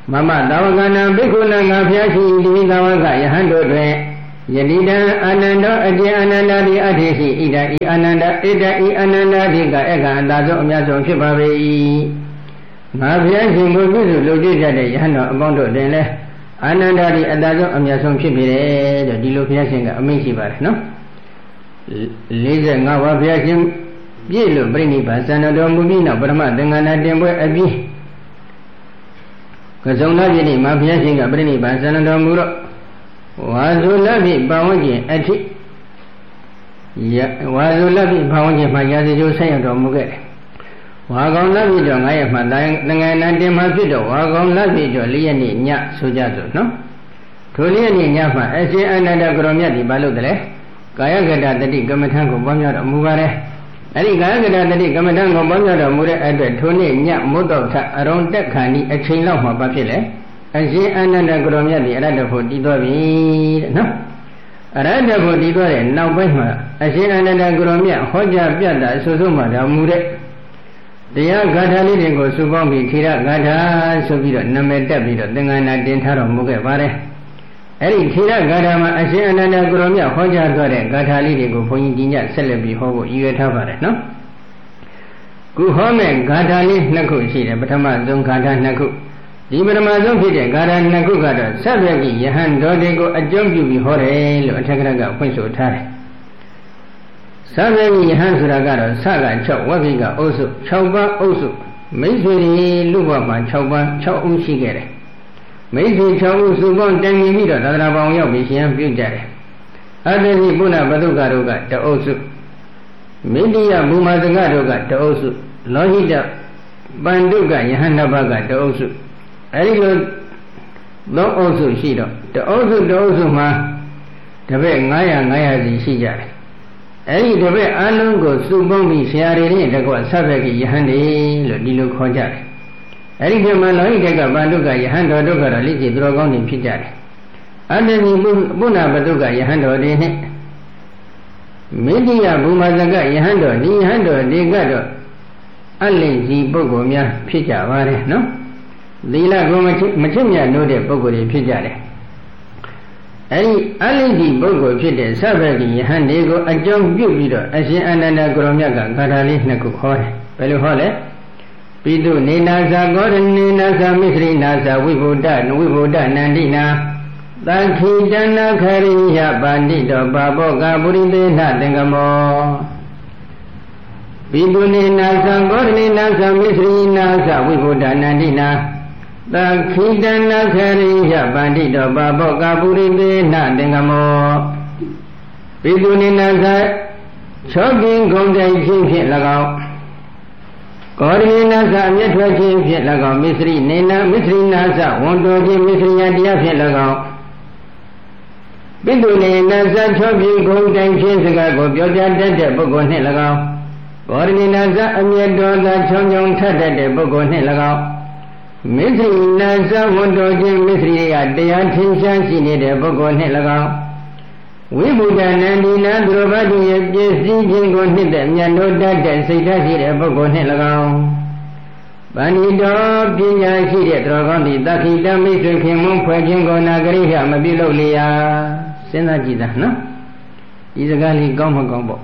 မမသာဝကနာဘိက္ခုနငါဖျားရှိဒီသာဝကယဟန်တို့တွင်ယတိတံအာနန္ဒောအကျဉ်အာနန္ဒာတိအထေရှိဣဒံဤအာနန္ဒာဣဒံဤအာနန္ဒာတိကအက္ခအတာဆုံးအများဆုံးဖြစ်ပါပေ၏ငါဖျားရှင်ကိုပြုစုလုပ်ကြည့်ကြတဲ့ယဟန်တော်အပေါင်းတို့တွင်လည်းအာနန္ဒာတိအတာဆုံးအများဆုံးဖြစ်ပြီတဲ့ဒီလိုဘုရားရှင်ကအမိန့်ရှိပါတယ်နော်လေးဆယ်ငါးပါးဘုရားရှင်ပြည့်လို့ပြိဋိဘံစံတော်မူပြီးနောက်ပထမသင်္ကန်းတင်ပွဲအပြီးကစုံတော်ပြည်မှာဘုရားရှင်ကပြိဋိဘံစံတော်မူတော့ဝါဇုလပိပဝန်းကျင်အထိဝါဇုလပိပဝန်းကျင်မှာရာဇဂျိုးဆက်ရတော်မူခဲ့တယ်ဝါကောင်လပိတော်ငါးရက်မှာသင်္ကန်းတင်မှာဖြစ်တော့ဝါကောင်လပိတော်လေးရက်နေ့ညဆိုကြစို့နော်ထိုလေးရက်နေ့ညမှာအရှင်အနန္ဒကရောမြတ်ဒီဘာလို့တလဲကာယကတတတိကမ္မထံကိုပွားများတော်မူပါတယ်အဲ့ဒီကာယကတတတိကမ္မထံကိုပွားများတော်မူတဲ့အတွက်ထိုနေ့ညမုတ်တော်ထအရုံတက်ခါနီအချိန်လောက်မှာဘာဖြစ်လဲအရှင်အနန္ဒကရောမြတ်ဒီအရတ္တဖို့တည်သွားပြီတဲ့နော်အရတ္တဖို့တည်သွားတဲ့နောက်ပိုင်းမှာအရှင်အနန္ဒကရောမြတ်ဟောကြားပြတာအဆိုဆုံးမှာတော်မူတဲ့တရားဂါထာလေးတွေကိုစုပေါင်းပြီးထေရဂါထာဆိုပြီးတော့နာမည်တက်ပြီးတော့သင်္ကန်းတင်ထားတော်မူခဲ့ပါတယ်အဲ့ဒီထေရဂါထာမှာအရှင်အနန္ဒကရောမြတ်ဟောကြားသွားတဲ့ဂါထာလေးတွေကိုဘုန်းကြီးကြီးညဆက်လက်ပြီးဟောဖို့ရည်ရွယ်ထားပါတယ်နော်ခုဟောမဲ့ဂါထာလေးနှစ်ခုရှိတယ်ပထမဆုံးဂါထာနှစ်ခုဒီပထမဆုံးဖြစ်တဲ့ဂါထာနှစ်ခုကတော့သဗ္ဗေကိယဟန်တော်တွေကိုအကျုံးပြုပြီးဟောတယ်လို့အထက်ကကဖွင့်ဆိုထားတယ်သဗ္ဗေကိယဟန်ဆိုတာကတော့စက၆ဝဂ္ဂိကအုပ်စု၆ပါးအုပ်စုမိတ်ဆွေတွေလူဘဝမှာ၆ပါး၆ဦးရှိခဲ့တယ်မိတ်ဆွေ၆ဦးစုပေါင်းတိုင်ပင်ပြီးတော့သာသနာပေါင်းရောက်ပြီးရှင်ပြုကြတယ်အတ္တိပုဏ္ဏဘဒုက္ခတို့ကတအုပ်စုမိတိယမူမာသကတို့ကတအုပ်စုလောဟိတပန္တုကယဟန်နှစ်ပါးကတအုပ်စုအဲဒီလိုသုံးအုပ်စုရှိတော့တအုပ်စုတအုပ်စုမှာတပည့်900 900စီရှိကြတယ်အဲဒီတပည့်အလုံးကိုစုပေါင်းပြီးဆရာတွေနဲ့တကွသဗ္ဗေကိယဟန်တွေလို့ဒီလိုခေါ်ကြတယ်အဲဒီကမှလောဟိတကပန္တုကယဟန်တော်တို့ကတော့လိစီသူတော်ကောင်းတွေဖြစ်ကြတယ်အတ္တတိပုဏ္ဏဘဒုက္ခယဟန်တော်တွေနဲ့မိတိယဘူမဇကယဟန်တော်ဒီယဟန်တော်တွေကတော့အလင့်စီပုဂ္ဂိုလ်များဖြစ်ကြပါတယ်နော်သီလကိုမချစ်မချစ်မြတ်လို့တဲ့ပုဂ္ဂိုလ်တွေဖြစ်ကြတယ်အဲဒီအလင့်စီပုဂ္ဂိုလ်ဖြစ်တဲ့သဗ္ဗေကိယဟန်တွေကိုအကြောင်းပြုပြီးတော့အရှင်အနန္ဒကရောမြတ်ကဂါထာလေးနှစ်ခုဟောတယ်ဘယ်လိုဟောလဲပိတုနေနာဇာကောရနေနာဇာမစ္စရိနာဇာဝိဘုဒ္ဓနဝိဘုဒ္ဓနန္တိနာသံခိတနာခရိယပါဏိတောပါဘောကပုရိသေနသင်္ကမောပိတုနေနာဇာကောရနေနာဇာမစ္စရိနာဇာဝိဘုဒ္ဓနန္တိနာသံခိတနာခရိယပါဏိတောပါဘောကပုရိသေနသင်္ကမောပိတုနေနာဇာချောကင်းဂုံတိုင်ခြင်းဖြင့်၎င်းကောရဏနာဇအမျက်ထွက်ခြင်းဖြင့်၎င်းမစ္စရိနေနာမစ္စရိနာဇဝန်တော်ခြင်းမစ္စရိယတရားဖြင့်၎င်းပိတုနေနာဇချောပြေဂုံတိုင်ခြင်းစကားကိုပြောပြတတ်တဲ့ပုဂ္ဂိုလ်နှင့်၎င်းကောရဏနာဇအမျက်တော်သာချောင်းချောင်းထတတ်တဲ့ပုဂ္ဂိုလ်နှင့်၎င်းမစ္စရိနာဇဝန်တော်ခြင်းမစ္စရိယတရားထင်ရှားရှိနေတဲ့ပုဂ္ဂိုလ်နှင့်၎င်းဝိဘုဒ္ဓနန္ဒီနာသူတော်ဘာတို့ရဲ့ပြည့်စည်ခြင်းကိုနှစ်သက်မြတ်လို့တတ်တဲ့စိတ်ဓာတ်ရှိတဲ့ပုဂ္ဂိုလ်နှင့်၎င်းဗန္ဒီတော်ပညာရှိတဲ့သူတော်ကောင်းသည်တခိတမိတ်ဆွေခင်မွန်းဖွဲ့ခြင်းကိုနာဂရိဟမပြုလုပ်လျာစဉ်းစားကြည့်တာနော်ဒီစကားလေးကောင်းမကောင်းပေါ့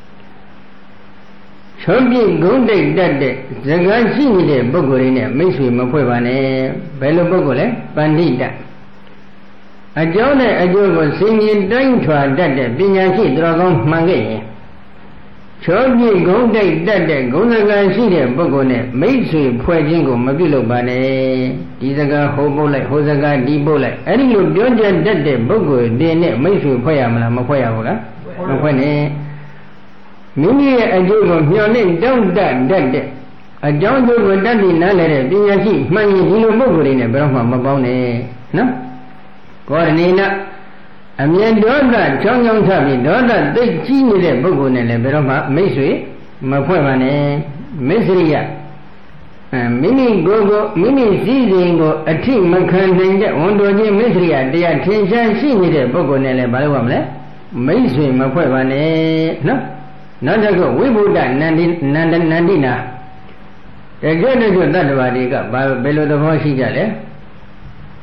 ချုပ်ပြဂုံးတိတ်တတ်တဲ့စကားရှိနေတဲ့ပုဂ္ဂိုလ်တွေနဲ့မိတ်ဆွေမဖွဲ့ပါနဲ့ဘယ်လိုပုဂ္ဂိုလ်လဲပန္တိတအကျောင်းနဲ့အကျိုးကိုစင်ကြီးတိုင်းထွာတတ်တဲ့ပညာရှိသူတော်ကောင်းမှန်ခဲ့ရင်ချောပြည့်ဂုံးတိတ်တတ်တဲ့ဂုဏ်စကားရှိတဲ့ပုဂ္ဂိုလ်နဲ့မိတ်ဆွေဖွဲ့ခြင်းကိုမပြုလုပ်ပါနဲ့ဒီစကားဟိုပုတ်လိုက်ဟိုစကားဒီပုတ်လိုက်အဲ့ဒီလိုပြောကြတတ်တဲ့ပုဂ္ဂိုလ်တွေနဲ့မိတ်ဆွေဖွဲ့ရမလားမဖွဲ့ရဘူးလားမဖွဲ့နဲ့မိမိရဲ့အကျိုးကိုမျှော်လင့်တောင့်တတတ်တဲ့အကြောင်းကျိုးကိုတတ်သိနားလည်တဲ့ပညာရှိမှန်ရင်ဒီလိုပုဂ္ဂိုလ်တွေနဲ့ဘယ်တော့မှမပေါင်းနဲ့နော်ကောရဏိနာအမြဲဒေါသချောင်းချောင်းထပြီးဒေါသသိကြီးနေတဲ့ပုဂ္ဂိုလ်နဲ့လည်းဘယ်တော့မှမိတ်ဆွေမဖွဲ့ပါနဲ့မစ္စရိယမိမိကိုယ်ကိုမိမိစည်းစိမ်ကိုအထိမခံနိုင်တဲ့ဝန်တော်ချင်းမစ္စရိယတရားထင်ရှားရှိနေတဲ့ပုဂ္ဂိုလ်နဲ့လည်းဘာလို့ရမလဲမိတ်ဆွေမဖွဲ့ပါနဲ့နော်နောက်တစ်ခုဝိဘုဒ္ဓနန္ဒီနန္ဒနန္ဒီနာတကယ်တကယ်တတ္တဝါတွေကဘာဘယ်လိုသဘောရှိကြလဲ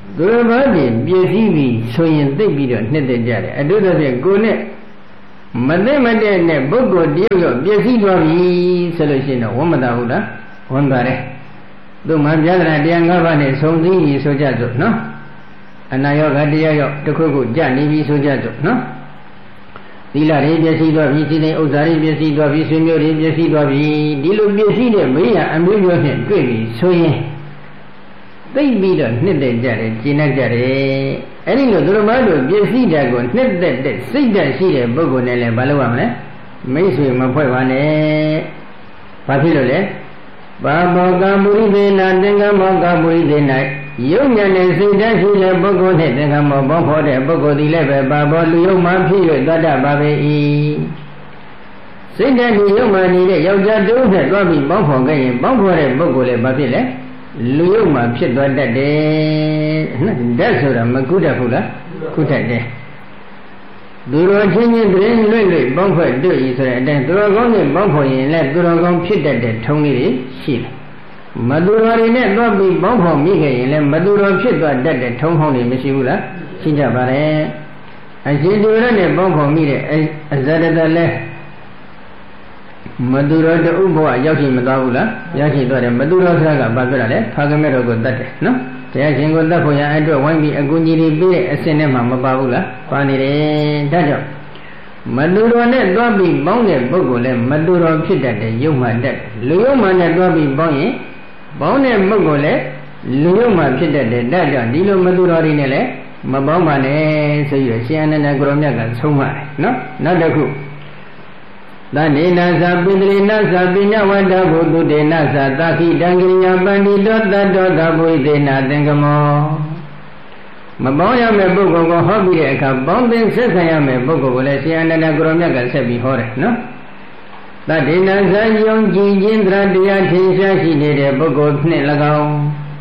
သူတော်ဘာတွေပြည့်စည်ပြီးဆိုရင်သိပြီးတော့နှစ်သက်ကြတယ်အတုသဖြင့်ကိုနဲ့မသိမတဲ့နဲ့ပုဂ္ဂိုလ်တယောက်ရောပြည့်စည်သွားပြီဆိုလို့ရှိရင်တော့ဝမ်းမသာဘူးလားဝမ်းသာတယ်သူမှပြဒနာတရား၅ပါးနဲ့ဆုံးသီးပြီးဆိုကြစို့နော်အနာယောဂတရားရောတစ်ခုခုကြနေပြီဆိုကြစို့နော်သီလတွေပြည့်စည်သွားပြီစိတ်ဥစ္စာတွေပြည့်စည်သွားပြီဆွေမျိုးတွေပြည့်စည်သွားပြီဒီလိုပြည့်စည်တဲ့မေးရအမျိုးမျိုးနဲ့တွေ့ပြီဆိုရင်သိပြီးတော့နှစ်သက်ကြတယ်ကျင့်တတ်ကြတယ်အဲ့ဒီလိုသူတော်ဘာတို့ပြည့်စည်တဲ့ကိုနှစ်သက်တဲ့စိတ်ဓာတ်ရှိတဲ့ပုဂ္ဂိုလ်နဲ့လည်းဘာလုပ်ရမလဲမိတ်ဆွေမဖွဲ့ပါနဲ့ဘာဖြစ်လို့လဲဘာဘောကမုရိသေနာသင်္ကမောကမုရိသေနာယုံညာနဲ့စိတ်ဓာတ်ရှိတဲ့ပုဂ္ဂိုလ်နဲ့သင်္ကမောဘောဖောတဲ့ပုဂ္ဂိုလ်ဒီလည်းပဲဘာဘောလူယုံမှဖြစ်၍သတ္တပါပဲ၏စိတ်ဓာတ်ဒီယုံမှနေတဲ့ယောက်ျားတူနဲ့တွားပြီးပေါင်းဖော်ခဲ့ရင်ပေါင်းဖော်တဲ့ပုဂ္ဂိုလ်လည်းဘာဖြစ်လဲလူယုံမှဖြစ်သွားတတ်တယ်ဓာတ်ဆိုတာမကုတတ်ဘူးလားကုတတ်တယ်သူတော်ချင်းချင်းတွင်လွင့်လွင့်ပေါင်းဖွဲ့တွေ့ရဆိုတဲ့အတိုင်းသူတော်ကောင်းနဲ့ပေါင်းဖော်ရင်လည်းသူတော်ကောင်းဖြစ်တတ်တဲ့ထုံးလေးတွေရှိတယ်မသူတော်တွေနဲ့သွားပြီးပေါင်းဖော်မိခဲ့ရင်လည်းမသူတော်ဖြစ်သွားတတ်တဲ့ထုံးဟောင်းတွေမရှိဘူးလားရှိကြပါတယ်အရှင်သူရနဲ့ပေါင်းဖော်မိတဲ့အဇရတလည်းမသူတော်တူဘဝရောက်ရှိမသွားဘူးလားရောက်ရှိသွားတယ်မသူတော်ဆရာကဘာပြောတာလဲဖာကမဲတော်ကိုတတ်တယ်နော်တရားရှင်ကိုတတ်ဖို့ရအတွက်ဝိုင်းပြီးအကူကြီးတွေပြီးတဲ့အစင်းထဲမှာမပါဘူးလားပါနေတယ်ဒါကြောင့်မသူတော်နဲ့သွားပြီးပေါင်းတဲ့ပုဂ္ဂိုလ်လည်းမသူတော်ဖြစ်တတ်တယ်ယုံမှတတ်လူယုံမှနဲ့သွားပြီးပေါင်းရင်ပေါင်းတဲ့ပုဂ္ဂိုလ်လည်းလူယုံမှဖြစ်တတ်တယ်ဒါကြောင့်ဒီလိုမသူတော်တွေနဲ့လည်းမပေါင်းပါနဲ့ဆိုပြီးတော့ရှင်အနန္ဒကိုရောမြတ်ကဆုံးမတယ်နော်နောက်တစ်ခုသနေနာသပိတရိနာသပိညဝတ္တဘုသူတေနသသခိတံကိညာပန္တိတောတတ္တောသဘုိသေနာသင်္ကမောမပေါင်းရမယ့်ပုဂ္ဂိုလ်ကိုဟောပြီးတဲ့အခါပေါင်းသင်ဆက်ဆံရမယ့်ပုဂ္ဂိုလ်ကိုလည်းရှင်အနန္ဒကိုရောမြတ်ကဆက်ပြီးဟောတယ်နော်သတိနာသယုံကြည်ခြင်းတရားတရားထင်ရှားရှိနေတဲ့ပုဂ္ဂိုလ်နှင့်၎င်း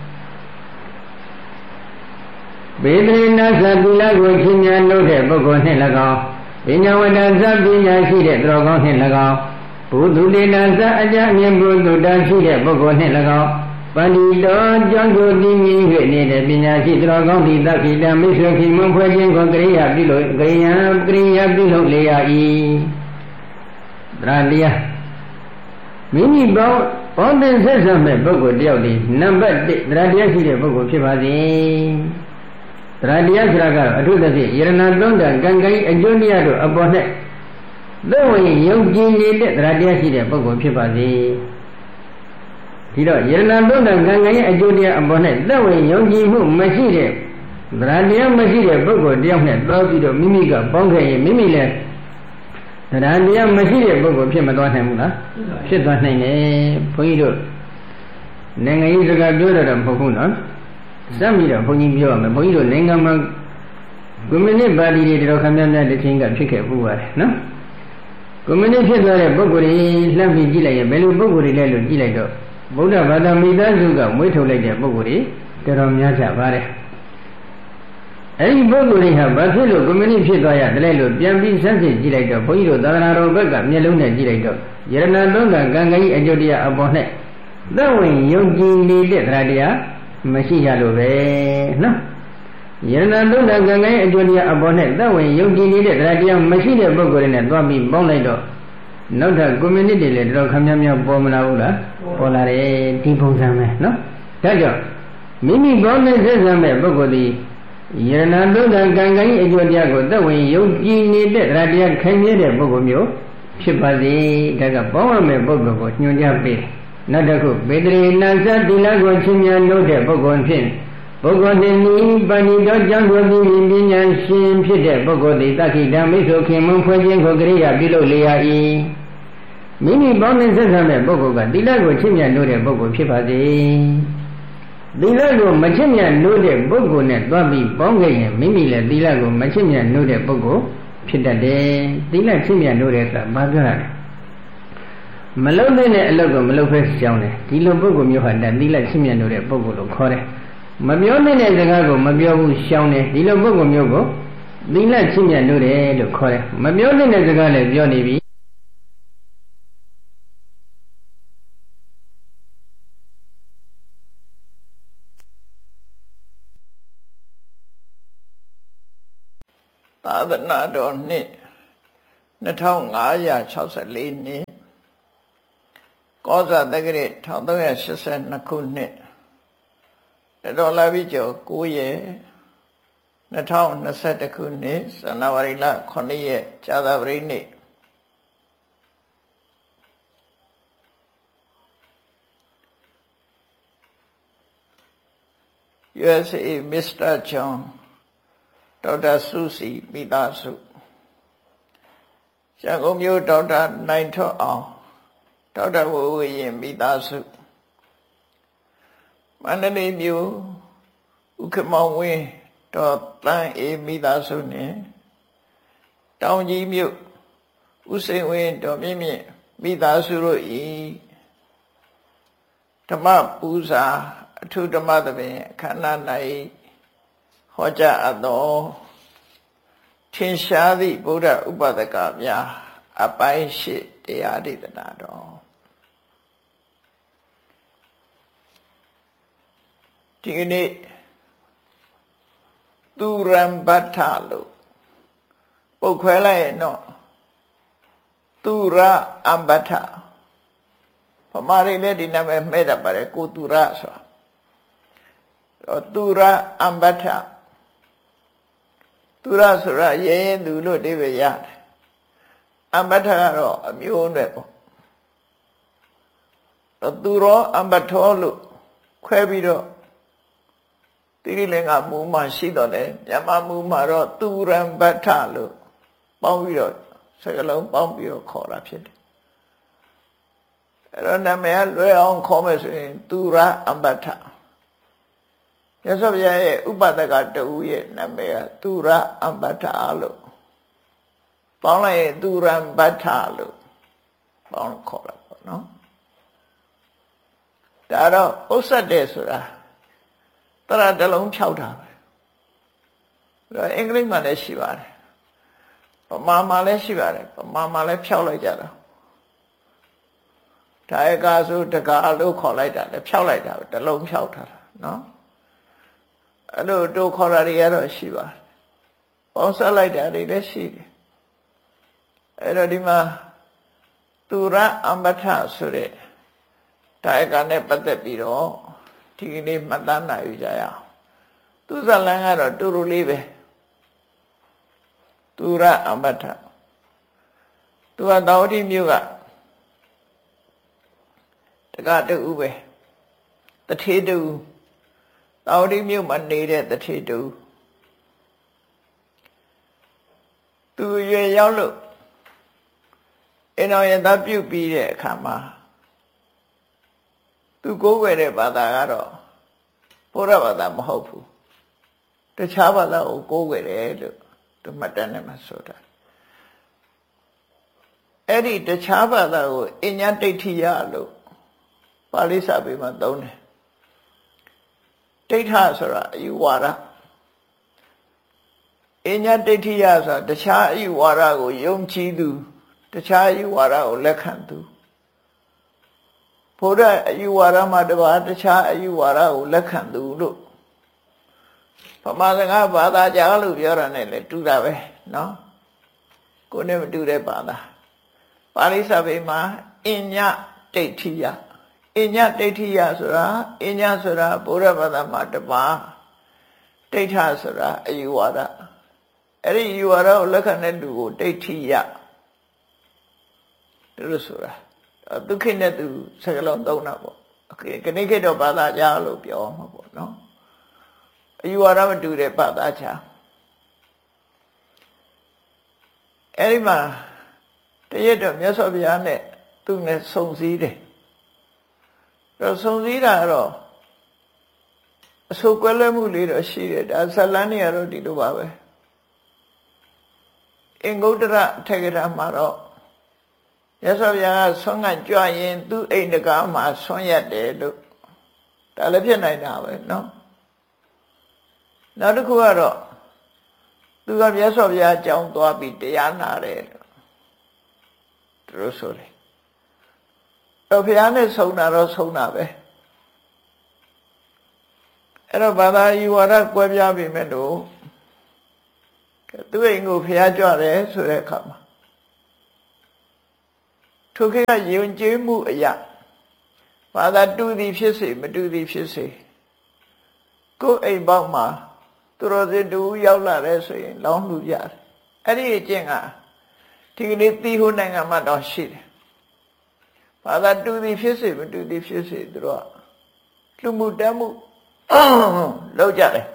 ပေတရိနာသသီလကိုချင်းများလို့တဲ့ပုဂ္ဂိုလ်နှင့်၎င်းပညာဝတ္တသပညာရှိတဲ့သူတော်ကောင်းနှင့်၎င်းဘုသူတေနာသအကြအမြင်ဘုသူတရှိတဲ့ပုဂ္ဂိုလ်နှင့်၎င်းပန္တိတော်ကြောင့်တို့တည်ငြိမ်၍နေတဲ့ပညာရှိသူတော်ကောင်းသည်သက္ခိတမိတ်ဆွေခင်မွန်ဖွဲ့ခြင်းကိုကရိယာပြုလို့ကရိယာကရိယာပြုလို့လေရ၏တရားတရားမိမိပေါင်းပေါင်းတဲ့ဆက်ဆံမဲ့ပုဂ္ဂိုလ်တယောက်ဒီနံပါတ်တစ်တရားတရားရှိတဲ့ပုဂ္ဂိုလ်ဖြစ်ပါစေတရားတရားဆိုတာကတော့အထုသဖြင့်ယရဏသုံးတန်ကံကံအကျိုးတရားတို့အပေါ်၌သက်ဝင်ယုံကြည်နေတဲ့တရားတရားရှိတဲ့ပုဂ္ဂိုလ်ဖြစ်ပါစေဒီတော့ယရဏသုံးတန်ကံကံရဲ့အကျိုးတရားအပေါ်၌သက်ဝင်ယုံကြည်မှုမရှိတဲ့တရားတရားမရှိတဲ့ပုဂ္ဂိုလ်တယောက်နဲ့တောပြီးတော့မိမိကပေါင်းခဲ့ရင်မိမိလည်းတရားတရားမရှိတဲ့ပုဂ္ဂိုလ်ဖြစ်မသွားနိုင်ဘူးလားဖြစ်သွားနိုင်တယ်ဘုန်းကြီးတို့နိုင်ငံရေးစကားပြောရတာမဟုတ်ဘူးနော်စမ်းပြီးတော့ဘုန်းကြီးပြောရမယ်ဘုန်းကြီးတို့နိုင်ငံမှာကွန်မြူနစ်ပါတီတွေတော်ခမ်းများများတစ်ချိန်ကဖြစ်ခဲ့ပူပါတယ်နော်ကွန်မြူနစ်ဖြစ်သွားတဲ့ပုဂ္ဂိုလ်တွေလှမ်းပြီးကြည့်လိုက်ရင်ဘယ်လိုပုဂ္ဂိုလ်တွေလဲလို့ကြည့်လိုက်တော့ဗုဒ္ဓဘာသာမိသားစုကမွေးထုတ်လိုက်တဲ့ပုဂ္ဂိုလ်တွေတော်တော်များကြပါတယ်အဲဒီပုဂ္ဂိုလ်တွေဟာဘာဖြစ်လို့ကွန်မြူနစ်ဖြစ်သွားရတယ်လို့ပြန်ပြီးစမ်းစစ်ကြည့်လိုက်တော့ဘုန်းကြီးတို့သာသနာတော်ဘက်ကမျက်လုံးနဲ့ကြည့်လိုက်တော့ယရဏသုံးကကံကံကြီးအကျိုးတရားအပေါ်၌သက်ဝင်ယုံကြည်နေတဲ့တရားတရားမရှိရလို့ပဲနော်ယရဏသုံးကံကံကံကြီးအကျိုးတရားအပေါ်၌သက်ဝင်ယုံကြည်နေတဲ့တရားတရားမရှိတဲ့ပုဂ္ဂိုလ်တွေနဲ့သွားပြီးပေါင်းလိုက်တော့နောက်ထပ်ကွန်မြူနစ်တွေလည်းတော်ခမ်းများများပေါ်မလာဘူးလားပေါ်လာတယ်ဒီပုံစံပဲနော်ဒါကြောင့်မိမိပေါင်းတဲ့ဆက်ဆံမဲ့ပုဂ္ဂိုလ်ဒီယရဏသုံးကံကံကံကြီးအကျိုးတရားကိုသက်ဝင်ယုံကြည်နေတဲ့တရားတရားခိုင်မြဲတဲ့ပုဂ္ဂိုလ်မျိုးဖြစ်ပါစေဒါကပေါင်းရမယ့်ပုဂ္ဂိုလ်ကိုညွှန်ကြားပေးတယ်နောက်တစ်ခုပေတရိနာသတိလကိုချင်းများလို့တဲ့ပုဂ္ဂိုလ်ဖြင့်ပုဂ္ဂိုလ်နှင့်ဤပဏိတော်ကြောင့်ကိုပြီးပညာရှင်ဖြစ်တဲ့ပုဂ္ဂိုလ်သည်တက္ခိတမိတ်ဆွေခင်မွန်ဖွဲ့ခြင်းကိုကရိယာပြုလုပ်လေရ၏မိမိပေါင်းတဲ့ဆက်ဆံတဲ့ပုဂ္ဂိုလ်ကသီလကိုချင်းများလို့တဲ့ပုဂ္ဂိုလ်ဖြစ်ပါစေသီလကိုမချစ်မြတ်နိုးတဲ့ပုဂ္ဂိုလ်နဲ့တွားပြီးပေါင်းခဲ့ရင်မိမိလည်းသီလကိုမချစ်မြတ်နိုးတဲ့ပုဂ္ဂိုလ်ဖြစ်တတ်တယ်သီလချစ်မြတ်နိုးတဲ့ဆိုတာဘာပြောရလဲမလုံးတဲ့အလုပ်ကိုမလုပ်ဖဲရှောင်တယ်ဒီလိုပုဂ္ဂိုလ်မျိုးဟာသီလချစ်မြတ်နိုးတဲ့ပုဂ္ဂိုလ်လို့ခေါ်တယ်မပြောတဲ့စကားကိုမပြောဘူးရှောင်တယ်ဒီလိုပုဂ္ဂိုလ်မျိုးကိုသီလချစ်မြတ်နိုးတယ်လို့ခေါ်တယ်မပြောတဲ့စကားလည်းပြောနေပြီသာသနာတော်နှစ်နှစ်ထောင်ငါးရာ၆ဆယ်လေးနှစ်ကောဇာတက္ကရာတစ်ထောင်သုံးရာရှစ်ဆယ်နှစ်ခုနှစ်တော်လာပြီကျော်ကိုးရက်နှစ်ထောင်နှစ်ဆယ်တစ်ခုနှစ်ဇန်နဝါရီလခုနှစ်ရက်ကြာသပတေးနေ့U S A Mister John ဒေါက်တာစုစီမိသားစုရန်ကုန်မြို့ဒေါက်တာနိုင်ထွန်းအောင်ဒေါက်တာဝဝရင်မိသားစုမန္တလေးမြို့ဥက္ကမောင်ဝင်းဒေါ်တန်းအေးမိသားစုနဲ့တောင်ကြီးမြို့ဥစိန်ဝင်းဒေါ်မြင့်မြင့်မိသားစုတို့ဤဓမ္မပူဇာအထုဓမ္မသဘင်အခမ်းအနား၌ဟောကြားအပ်သောထင်ရှားသည့်ဗုဒ္ဓဥပဒကများအပိုင်းရှိတရားဒေသနာတော်ဒီကနေ့သူရံဘတ်ထလို့ပုတ်ခွဲလိုက်ရင်တော့သူရအံဘတ်ထဗမာတွေလည်းဒီနာမည်မှဲ့တတ်ပါတယ်ကိုသူရဆိုတာသူရအံဘတ်ထသူရဆိုတာရဲရင်သူလို့အဓိပ္ပာယ်ရတယ်အံဘတ်ထကတော့အမျိုးနဲ့ပေါ့သူရောအံဘတ်ထောလို့ခွဲပြီးတော့တိရိလင်္ကာမူမှာရှိတော့တယ်မြန်မာမူမှာတော့သူရံဘတ်ထလို့ပေါင်းပြီးတော့စကားလုံးပေါင်းပြီးတော့ခေါ်တာဖြစ်တယ်အဲ့တော့နာမည်လွယ်အောင်ခေါ်မယ်ဆိုရင်သူရအံဘတ်ထမြတ်စွာဘုရားရဲ့ဥပဒကတူရဲ့နာမည်ကသူရအံဘတ်ထလို့ပေါင်းလိုက်ရင်သူရံဘတ်ထလို့ပေါင်းခေါ်တာပေါ့နော်ဒါတော့ဥစ္စာတဲ့ဆိုတာတရတလုံးဖြောက်တာပဲဒါအင်္ဂလိပ်မှာလည်းရှိပါတယ်ဗမာမှာလည်းရှိပါတယ်ဗမာမှာလည်းဖြောက်လိုက်ကြတာဒါအကားဆိုတကားလို့ခေါ်လိုက်တာလည်းဖြောက်လိုက်တာပဲတလုံးဖြောက်ထားတာနော်အဲ့လိုတို့ခေါ်တာတွေကတော့ရှိပါတယ်ပေါင်းဆက်လိုက်တာတွေလည်းရှိတယ်အဲ့တော့ဒီမှာသူရအံဘတ်ထဆိုတဲ့ဒါအကားနဲ့ပတ်သက်ပြီးတော့ဒီကနေ့မှတ်သားနိုင်ကြရအောင်သူဇလန်ကတော့တူတူလေးပဲသူရအမထသူကတောတိမြို့ကတကတူပဲတထေတူတောတိမြို့မှာနေတဲ့တထေတူသူရွယ်ရောက်လို့အင်းတော်ရသားပြုတ်ပြီးတဲ့အခါမှာသူကိုးကွယ်တဲ့ဘာသာကတော့ဘုရားဘာသာမဟုတ်ဘူးတခြားဘာသာကိုကိုးကွယ်တယ်လို့သူမှတ်တမ်းနဲ့မှဆိုတာအဲ့ဒီတခြားဘာသာကိုအញ្ញဒိဋ္ဌိယလို့ပါဠိစာပေမှာသုံးတယ်ဒိဋ္ဌဆိုတာအယူဝါဒအញ្ញဒိဋ္ဌိယဆိုတာတခြားအယူဝါဒကိုယုံကြည်သူတခြားအယူဝါဒကိုလက်ခံသူဘုရားအယူဝါဒမှာတပါးတခြားအယူဝါဒကိုလက်ခံသူလို့ဗမာစကားဘာသာကြားလို့ပြောတာနဲ့လည်းတူတာပဲเนาะကိုယ်နဲ့မတူတဲ့ဘာသာပါဠိစာပေမှာအញ្ញဒိဋ္ဌိယအញ្ញဒိဋ္ဌိယဆိုတာအញ្ញဆိုတာဘုရားဘာသာမှာတပါးဒိဋ္ဌဆိုတာအယူဝါဒအဲ့ဒီအယူဝါဒကိုလက်ခံတဲ့လူကိုဒိဋ္ဌိယလို့ဆိုတာဒုက္ခနဲ့သူစကလုံးသုံးတာပေါ့ခဏခေတ်တော့ဘာသာကြားလို့ပြောမှာပေါ့နော်အယူဝါဒမတူတဲ့ဘာသာကြားအဲ့ဒီမှာတရက်တော့မြတ်စွာဘုရားနဲ့သူနဲ့ဆုံစည်းတယ်တော့ဆုံစည်းတာတော့အဆိုကွဲလွဲမှုလေးတော့ရှိတယ်ဒါဇလန်းနေရတော့ဒီလိုပါပဲအင်္ဂုတ္တရထေကရာမှာတော့ရသော်ဗျာဆွမ်းကကြွရင်သူ့အိမ်တကားမှာဆွမ်းရတယ်လို့ဒါလည်းဖြစ်နိုင်တာပဲเนาะနောက်တစ်ခုကတော့သူကမြတ်စွာဘုရားအကြောင်းသွားပြီးတရားနာတယ်လို့သူတို့ဆိုတယ်တော့ဘုရားနဲ့ဆုံတာတော့ဆုံတာပဲအဲ့တော့ဘာသာယူဝါဒကွဲပြားပြီမဲ့လို့သူ့အိမ်ကိုဖျားကြွတယ်ဆိုတဲ့အခါမှာထိုခေတ်ကယဉ်ကျေးမှုအရာဘာသာတူသည်ဖြစ်စေမတူသည်ဖြစ်စေကိုယ်အိမ်ပေါက်မှာသူတော်စင်တူရောက်လာတယ်ဆိုရင်လောင်းလှူကြတယ်အဲ့ဒီအကျင့်ကဒီကနေ့သီးဟိုနိုင်ငံမှာတော့ရှိတယ်ဘာသာတူသည်ဖြစ်စေမတူသည်ဖြစ်စေသူတို့ကလူမှုတမ်းမှုလုပ်ကြတယ်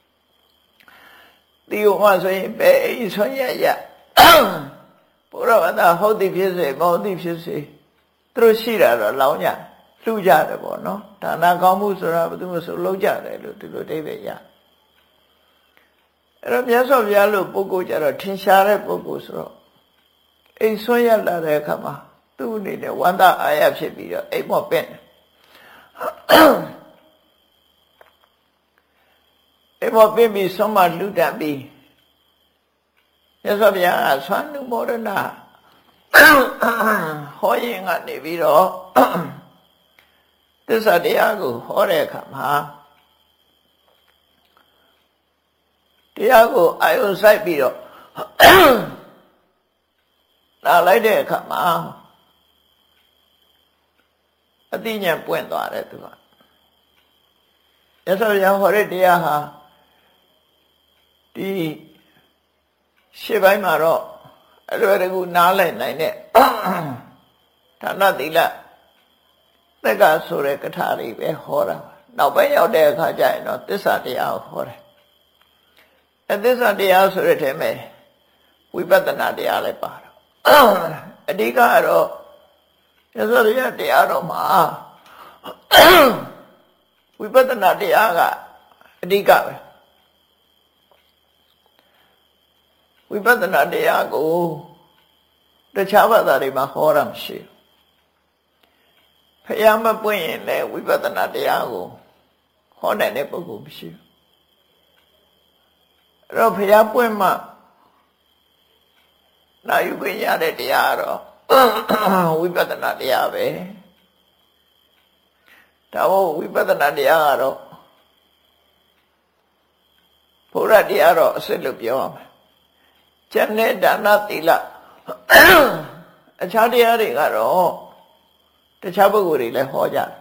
ဒီဟိုမှာဆိုရင်ပဲအိမ်ဆွမ်းရရဘုရားဘာသာဟုတ်သည်ဖြစ်စေမဟုတ်သည်ဖြစ်စေသူတို့ရှိတာတော့လောင်းကြလှူကြတယ်ပေါ့နော်ဒါနကောင်းမှုဆိုတာဘယ်သူမှဆိုလုပ်ကြတယ်လို့ဒီလိုအဓိပ္ပာယ်ရအဲ့တော့မြတ်စွာဘုရားလို့ပုဂ္ဂိုလ်ကြတော့ထင်ရှားတဲ့ပုဂ္ဂိုလ်ဆိုတော့အိမ်ဆွမ်းရလာတဲ့အခါမှာသူ့အနေနဲ့ဝန္တာအာရဖြစ်ပြီးတော့အိမ်မော့ပင့်အိမ်မော့ပင့်ပြီးဆုံးမလှူဒန်းပြီးမြတ်စွာဘုရားကဆွမ်းနုမောဒနာဟောရင်ကနေပြီးတော့သစ္စာတရားကိုဟောတဲ့အခါမှာတရားကိုအာယုံစိုက်ပြီးတော့လာလိုက်တဲ့အခါမှာအသိဉာဏ်ပွင့်သွားတယ်သူကရသော်ရဟောတဲ့တရားဟာဒီရှေ့ပိုင်းမှာတော့အလွယ်တကူနားလည်နိုင်တဲ့ဒါနသီလသက်ကဆိုတဲ့ကထာတွေပဲဟောတာနောက်ပိုင်းရောက်တဲ့အခါကျရင်တော့သစ္စာတရားကိုဟောတယ်အဲသစ္စာတရားဆိုတဲ့ထဲမှာဝိပဿနာတရားလည်းပါတော့အဓိကကတော့ရသော်ရတရားတော်မှာဝိပဿနာတရားကအဓိကပဲဝိပဿနာတရားကိုတခြားဘာသာတွေမှာဟောတာမရှိဘူးဖျားမပွင့်ရင်လည်းဝိပဿနာတရားကိုဟောနိုင်တဲ့ပုဂ္ဂိုလ်မရှိဘူးအဲ့တော့ဖျားပွင့်မှနာယူခွင့်ရတဲ့တရားတော့ဝိပဿနာတရားပဲဒါမို့ဝိပဿနာတရားကတော့ဘုရားတရားတော့အစစ်လို့ပြောရမယ်ကျန်တဲ့ဒါနသီလအခြားတရားတွေကတော့တခြားပုဂ္ဂိုလ်တွေလည်းဟောကြတယ်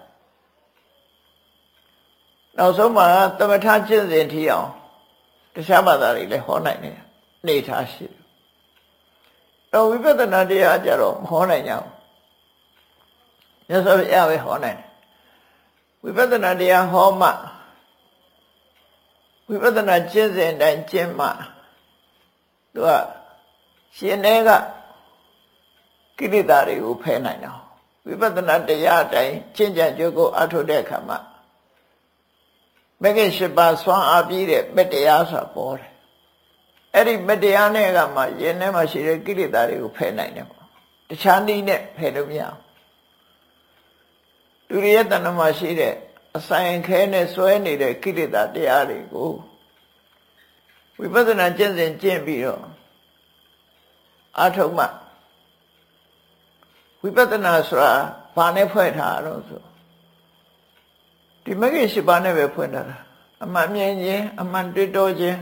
နောက်ဆုံးမှာသမထကျင့်စဉ်ထီအောင်တခြားဘာသာတွေလည်းဟောနိုင်တယ်အနေထားရှိတယ်တော့ဝိပဿနာတရားကြတော့မဟောနိုင်ကြဘူးမြတ်စွာဘုရားပဲဟောနိုင်တယ်ဝိပဿနာတရားဟောမှဝိပဿနာကျင့်စဉ်တိုင်းကျင့်မှသူကရှင်တွေကကိလေသာတွေကိုဖယ်နိုင်တော့ဝိပဿနာတရားတိုင်းကျင့်ကြံကြိုးကိုအထုတဲ့အခါမှာမဂ္ဂင်၈ပါးဆွမ်းအားပြည့်တဲ့မေတ္တရားဆိုတာပေါ်တယ်အဲ့ဒီမေတ္တရားနဲ့ကမှယင်ထဲမှာရှိတဲ့ကိလေသာတွေကိုဖယ်နိုင်တယ်ပေါ့တခြားနည်းနဲ့ဖယ်လို့မရဘူးလူရဲ့တဏ္ဍမှာရှိတဲ့အဆိုင်ခဲနဲ့စွဲနေတဲ့ကိလေသာတရားတွေကိုဝိပဿနာကျင့်စဉ်ကျင့်ပြီးတော့အထုမှဝိပဿနာဆိုတာဘာနဲ့ဖွဲ့ထားတော့ဆိုဒီမဂ္ဂင်၈ပါးနဲ့ပဲဖွင့်ထားတာအမှန်မြင်ခြင်းအမှန်တွေ့တော်ခြင်း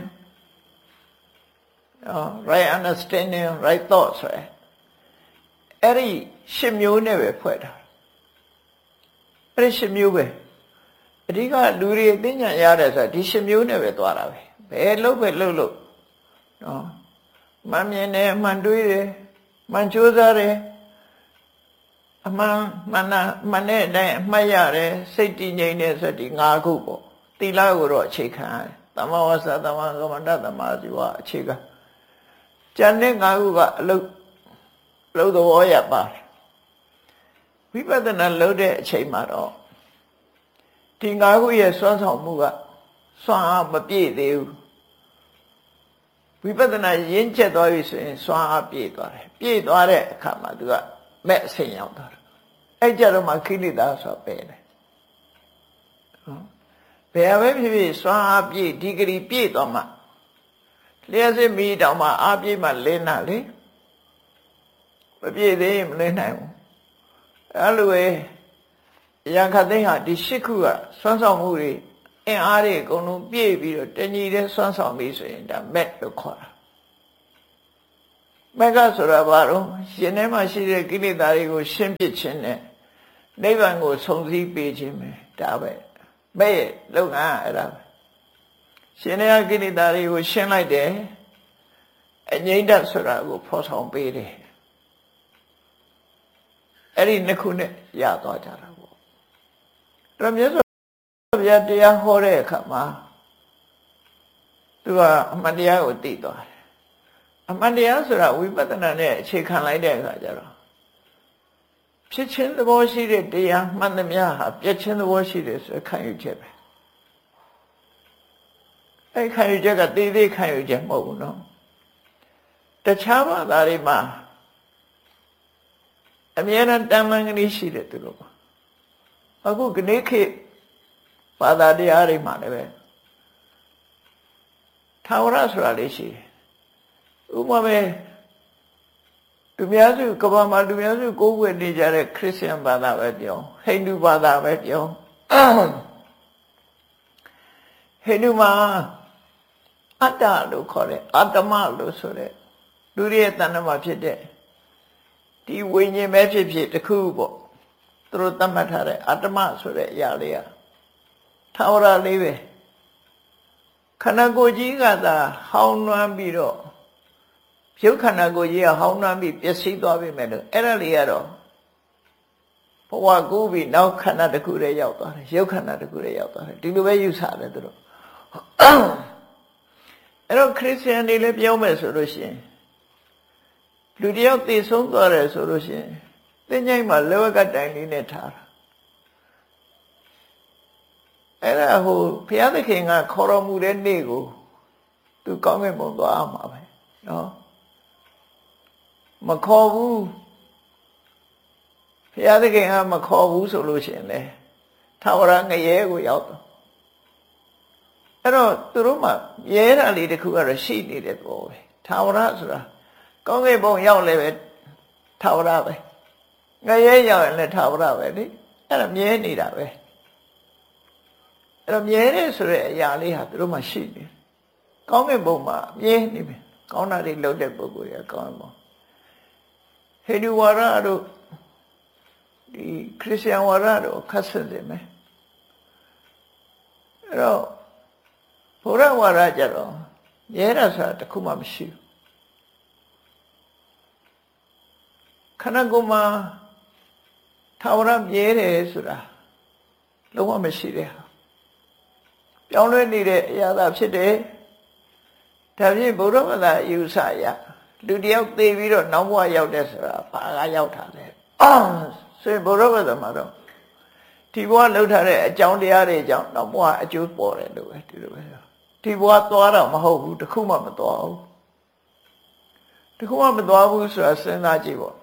right understanding right thought ဆိုရယ်အဲ့ဒီရှစ်မျိုးနဲ့ပဲဖွဲ့ထားအဲ့ဒီရှစ်မျိုးပဲအဓိကလူတွေသိဉာဏ်ရတယ်ဆိုတာဒီရှစ်မျိုးနဲ့ပဲသွားတာပဲဘယ်လို့ပဲလို့လို့နော်မှန်မြင်တယ်မှန်တွေးတယ်မှန်ကြိုးစားတယ်အမှန်မှန်နာမှန်တဲ့အတိုင်းအမှတ်ရတယ်စိတ်တည်ငြိမ်တယ်ဆိုဒီ၅ခုပေါ့သီလကိုတော့အခြေခံရတယ်သမဝါစာသမကမ္မန္တသမဇီဝအခြေခံကျန်တဲ့၅ခုကအလုတ်အလုတ်သဘောရပါတယ်ဝိပဿနာလုပ်တဲ့အချိန်မှာတော့ဒီ၅ခုရဲ့စွမ်းဆောင်မှုကစွမ်းအားမပြည့်သေးဘူးဝိပဿနာရင်းချက်သွားပြီဆိုရင်စွမ်းအားပြည့်သွားတယ်ပြည့်သွားတဲ့အခါမှာသူကမဲ့အဆင်ရောက်သွားတယ်အဲ့ကြတော့မှခိလေသာဆိုပဲတယ်ဟုတ်ဘယ်ပဲဖြစ်ဖြစ်စွမ်းအားပြည့်ဒီဂရီပြည့်သွားမှလျှက်စစ်မီးတောင်မှအားပြည့်မှလင်းတာလေမပြည့်သေးရင်မလင်းနိုင်ဘူးအဲ့လိုပဲရံခတ်သိန်းဟာဒီရှစ်ခုကစွမ်းဆောင်မှုတွေအင်အားတွေအကုန်လုံးပြည့်ပြီးတော့တညီတဲ့စွမ်းဆောင်ပြီးဆိုရင်ဒါမက်လို့ခေါ်တာမဂ္ဂဆိုတာဘာလို့ရှင်ထဲမှာရှိတဲ့ကိလေသာတွေကိုရှင်းပစ်ခြင်းနဲ့နိဗ္ဗာန်ကိုဆုံစည်းပေးခြင်းပဲဒါပဲမဲ့ရဲ့လုပ်ငန်းအဲ့ဒါပဲရှင်ထဲကကိလေသာတွေကိုရှင်းလိုက်တယ်အငြိမ့်တဆိုတာကိုဖော်ဆောင်ပေးတယ်အဲ့ဒီနှစ်ခုနဲ့ရသွားကြတာပေါ့ဒါမြတ်စွာဘုရားတရားဟောတဲ့အခါမှာသူကအမှန်တရားကိုသိသွားတယ်အမှန်တရားဆိုတာဝိပဿနာနဲ့အခြေခံလိုက်တဲ့အခါကျတော့ဖြစ်ချင်းသဘောရှိတဲ့တရားမှန်သမျှဟာပြည့်ချင်းသဘောရှိတယ်ဆိုခံယူချက်ပဲအဲ့ခံယူချက်ကသေးသေးခံယူချက်မဟုတ်ဘူးနော်တခြားဘာသာတွေမှာအမြဲတမ်းတန်လန်းကလေးရှိတယ်သူတို့အခုခဏခေတ်ဘာသာတရားတွေမှာလည်းပဲထာဝရဆိုတာလေးရှိတယ်ဥပမာပဲလူများစုကဘာမှာလူများစုကိုးကွယ်နေကြတဲ့ခရစ်ယာန်ဘာသာပဲပြောဟိန္ဒူဘာသာပဲပြောဟိန္ဒူမှာအတ္တလို့ခေါ်တယ်အာတမလို့ဆိုတဲ့လူရဲ့တဏ္ဍမှာဖြစ်တဲ့ဒီဝိညာဉ်ပဲဖြစ်ဖြစ်တစ်ခုပေါ့သူတို့သတ်မှတ်ထားတဲ့အတ္တမဆိုတဲ့အရာလေးကထာဝရလေးပဲခန္ဓာကိုယ်ကြီးကသာဟောင်းနှွမ်းပြီးတော့ရုပ်ခန္ဓာကိုယ်ကြီးကဟောင်းနှွမ်းပြီးပျက်စီးသွားပြီမဲ့လို့အဲ့ဒါလေးကတော့ဘဝကူးပြီးနောက်ခန္ဓာတစ်ခုတည်းရောက်သွားတယ်ရုပ်ခန္ဓာတစ်ခုတည်းရောက်သွားတယ်ဒီလိုပဲယူဆတယ်သူတို့အဲ့တော့ခရစ်ယာန်တွေလည်းပြောမယ်ဆိုလို့ရှိရင်လူတယောက်သိဆုံးသွားတယ်ဆိုလို့ရှိရင်သင်္ချိုင်းမှာလောကတိုင်လေးနဲ့ထားတာအဲ့ဒါဟိုဘုရားသခင်ကခေါ်တော်မူတဲ့နေ့ကိုသူကောင်းကင်ဘုံသွားအောင်ပါပဲနော်မခေါ်ဘူးဘုရားသခင်ကမခေါ်ဘူးဆိုလို့ရှိရင်လေထာဝရငရဲကိုရောက်တော့အဲ့တော့သူတို့မှရဲတာလေးတစ်ခုကတော့ရှိနေတဲ့သဘောပဲထာဝရဆိုတာကောင်းကင်ဘုံရောက်လည်းပဲထာဝရပဲငရဲရောက်ရင်လည်းထာဝရပဲလေအဲ့ဒါမြဲနေတာပဲအဲ့တော့မြဲတယ်ဆိုတဲ့အရာလေးဟာသူတို့မှရှိနေကောင်းကင်ဘုံမှာမြဲနေပြီကောင်းတာတွေလုပ်တဲ့ပုဂ္ဂိုလ်ရကောင်းမှာဟိန္ဒူဝါဒတို့ဒီခရစ်ယာန်ဝါဒတို့ခက်ဆက်တယ်မယ်အဲ့တော့ဘုရားဝါဒကြတော့မြဲတာဆိုတာတစ်ခုမှမရှိဘူးခန္ဓာကိုယ်မှာထာဝရမြဲတယ်ဆိုတာလုံးဝမရှိတဲ့ဟာပြောင်းလဲနေတဲ့အရာသာဖြစ်တယ်ဒါဖြင့်ဘုရားဘာသာယူဆရလူတယောက်သေပြီးတော့နောက်ဘဝရောက်တဲ့ဆိုတာဘာကရောက်တာလဲအော်ဆိုရင်ဘုရားဘာသာမှာတော့ဒီဘဝလှုပ်ထားတဲ့အကြောင်းတရားတွေကြောင့်နောက်ဘဝအကျိုးပေါ်တယ်လို့ပဲဒီလိုပဲဒီဘဝသွားတော့မဟုတ်ဘူးတခုမှမသွားဘူးတခုမှမသွားဘူးဆိုတာစဉ်းစားကြည့်ပေါ့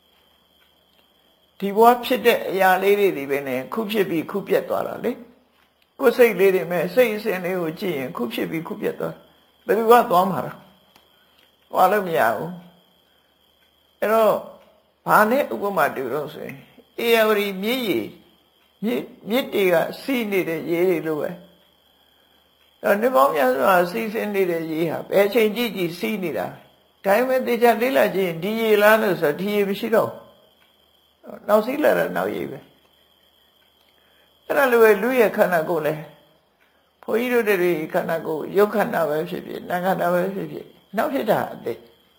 ဒီဘဝဖြစ်တဲ့အရာလေးတွေဒီပဲနဲ့ခုဖြစ်ပြီးခုပြတ်သွားတာလေကိုယ်စိတ်လေးတွေမဲ့စိတ်အစဉ်လေးကိုကြည့်ရင်ခုဖြစ်ပြီးခုပြတ်သွားဘယ်သူကသွားမှာလဲသွားလို့မရဘူးအဲ့တော့ဘာနဲ့ဥပမာတူတော့ဆိုရင်အေယဝရီမြစ်ရည်မြစ်မြစ်တွေကစီးနေတဲ့ရေတွေလိုပဲအဲ့နေပေါင်းများစွာစီးဆင်းနေတဲ့ရေဟာဘယ်အချိန်ကြည့်ကြည့်စီးနေတာဒါပေမဲ့တေချာလေးလာကြည့်ရင်ဒီရေလားလို့ဆိုဒီရေမရှိတော့နောက်စီးလာတဲ့နောက်ရေပဲအဲ့ဒါလိုပဲလူရဲ့ခန္ဓာကိုယ်လဲဘုန်းကြီးတို့တွေခန္ဓာကိုယ်ရုပ်ခန္ဓာပဲဖြစ်ဖြစ်နာမ်ခန္ဓာပဲဖြစ်ဖြစ်နောက်ဖြစ်တာအသိ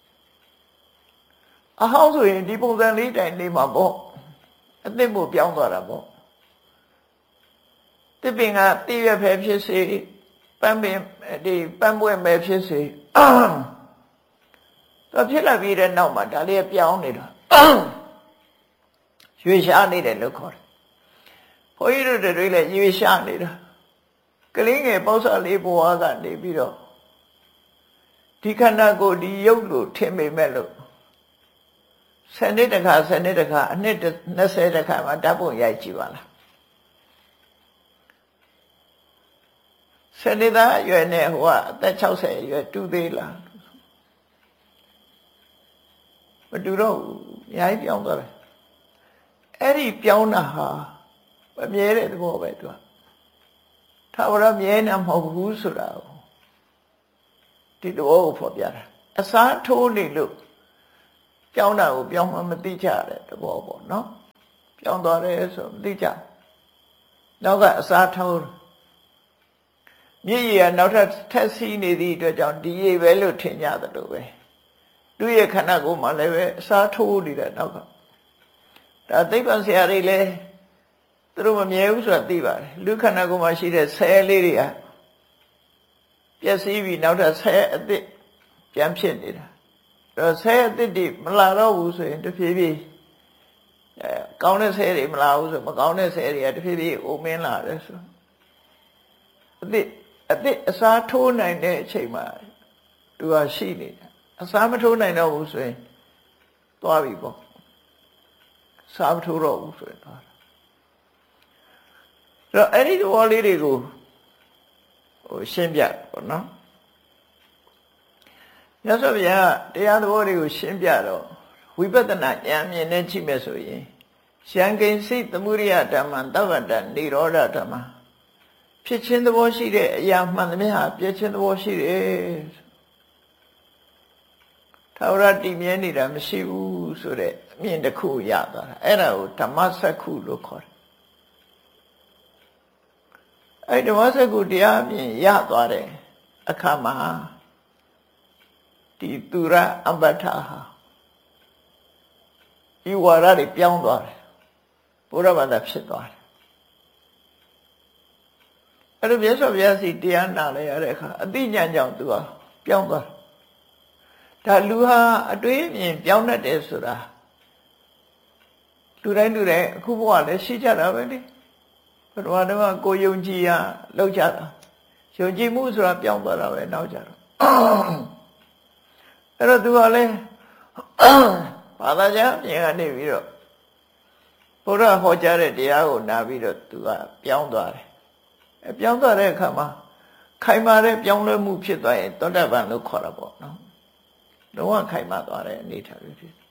အဟောင်းဆိုရင်ဒီပုံစံလေးတိုင်နေမှာပေါ့အသိမို့ပြောင်းသွားတာပေါ့တစ်ပင်ကတိရွက်ပဲဖြစ်စေပန်းပင်ဒီပန်းပွင့်ပဲဖြစ်စေတော့ဖြစ်လာပြီးတဲ့နောက်မှာဒါလေးပြောင်းနေတာရွေရှားနေတယ်လို့ခေါ်တယ်ဘုန်းကြီးတို့တွေလည်းရွေရှားနေတာကလေးငယ်ပေါ့ဆလေးဘဝကနေပြီးတော့ဒီခန္ဓာကိုယ်ဒီရုပ်လို့ထင်ပေမဲ့လို့ဆယ်နှစ်တခါဆယ်နှစ်တခါအနှစ်နှစ်ဆယ်တခါမှဓာတ်ပုံရိုက်ကြည့်ပါလားဆယ်နှစ်သားအရွယ်နဲ့ဟိုကအသက်၆၀အရွယ်တူသေးလားမတူတော့ဘူးအများကြီးပြောင်းသွားတယ်အဲ့ဒီပြောင်းတာဟာမမြဲတဲ့သဘောပဲသူကထာဝရမြဲနေမဟုတ်ဘူးဆိုတာဒီသဘောကိုဖော်ပြတာအစားထိုးနေလို့ပြောင်းတာကိုပြောင်းမှမသိကြတဲ့သဘောပေါ့နော်ပြောင်းသွားတယ်ဆိုမသိကြနောက်ကအစားထိုးမြည်ရည်ကနောက်ထပ်ထက်စီးနေသည့်အတွက်ကြောင့်ဒီရည်ပဲလို့ထင်ကြတယ်လို့ပဲသူ့ရဲ့ခန္ဓာကိုယ်မှာလည်းပဲအစားထိုးနေတဲ့နောက်ကဒါသိပ္ပံဆရာတွေလည်းသူတို့မမြဲဘူးဆိုတာသိပါတယ်လူခန္ဓာကိုယ်မှာရှိတဲ့ဆဲလေးတွေကပျက်စီးပြီးနောက်ထပ်ဆဲအသစ်ပြန်ဖြစ်နေတာအဲဆဲအသစ်တွေမလာတော့ဘူးဆိုရင်တဖြည်းဖြည်းအဲကောင်းတဲ့ဆဲတွေမလာဘူးဆိုမကောင်းတဲ့ဆဲတွေကတဖြည်းဖြည်းအိုမင်းလာတယ်ဆိုအသစ်အသစ်အစားထိုးနိုင်တဲ့အချိန်မှာသူကရှိနေတာအစားမထိုးနိုင်တော့ဘူးဆိုရင်သွားပြီပေါ့စားမထိုးတော့ဘူးဆိုရင်သွားတာအဲ့တော့အဲ့ဒီသဘောလေးတွေကိုဟိုရှင်းပြပေါ့နော်မြတ်စွာဘုရားတရားသဘောတွေကိုရှင်းပြတော့ဝိပဿနာဉာဏ်မြင်နဲ့ကြည့်မဲ့ဆိုရင်ယံကိဉ္စိသမုဒိယဓမ္မံသဗ္ဗတနိရောဓဓမ္မဖြစ်ခြင်းသဘောရှိတဲ့အရာမှန်သမျှဟာပြည့်ခြင်းသဘောရှိတယ်ထာဝရတည်မြဲနေတာမရှိဘူးဆိုတဲ့အမြင်တစ်ခုရသွားတာအဲ့ဒါကိုဓမ္မစက္ခုလို့ခေါ်တယ်အဲ့ဓမ္မစက္ခုတရားအမြင်ရသွားတဲ့အခါမှာဒီသူရအပ္ပထဟာဒီဝါရတွေပြောင်းသွားတယ်ဘုရားဘာသာဖြစ်သွားတယ်အဲ့လိုမြတ်စွာဘုရားစီတရားနာလဲရတဲ့အခါအသိဉာဏ်ကြောင့်သူကပြောင်းသွားဒါလူဟာအတွေးအမြင်ပြောင်းတတ်တယ်ဆိုတာလူတိုင်းလူတိုင်းအခုဘဝလည်းရှိကြတာပဲလေဘယ်တော့မှကိုယုံကြည်ရလောက်ကြတာယုံကြည်မှုဆိုတာပြောင်းသွားတာပဲနောက်ကြတော့အဲ့တော့သူကလည်းဘာသာကြားပြင်ကနေပြီးတော့ဘုရားဟောကြားတဲ့တရားကိုနာပြီးတော့သူကပြောင်းသွားတယ်အဲပြောင်းသွားတဲ့အခါမှာခိုင်မာတဲ့ပြောင်းလဲမှုဖြစ်သွားရင်သောတာပန်လို့ခေါ်တာပေါ့နော်လုံးဝခိုင်မာသွားတဲ့အနေထားမျိုးဖြစ်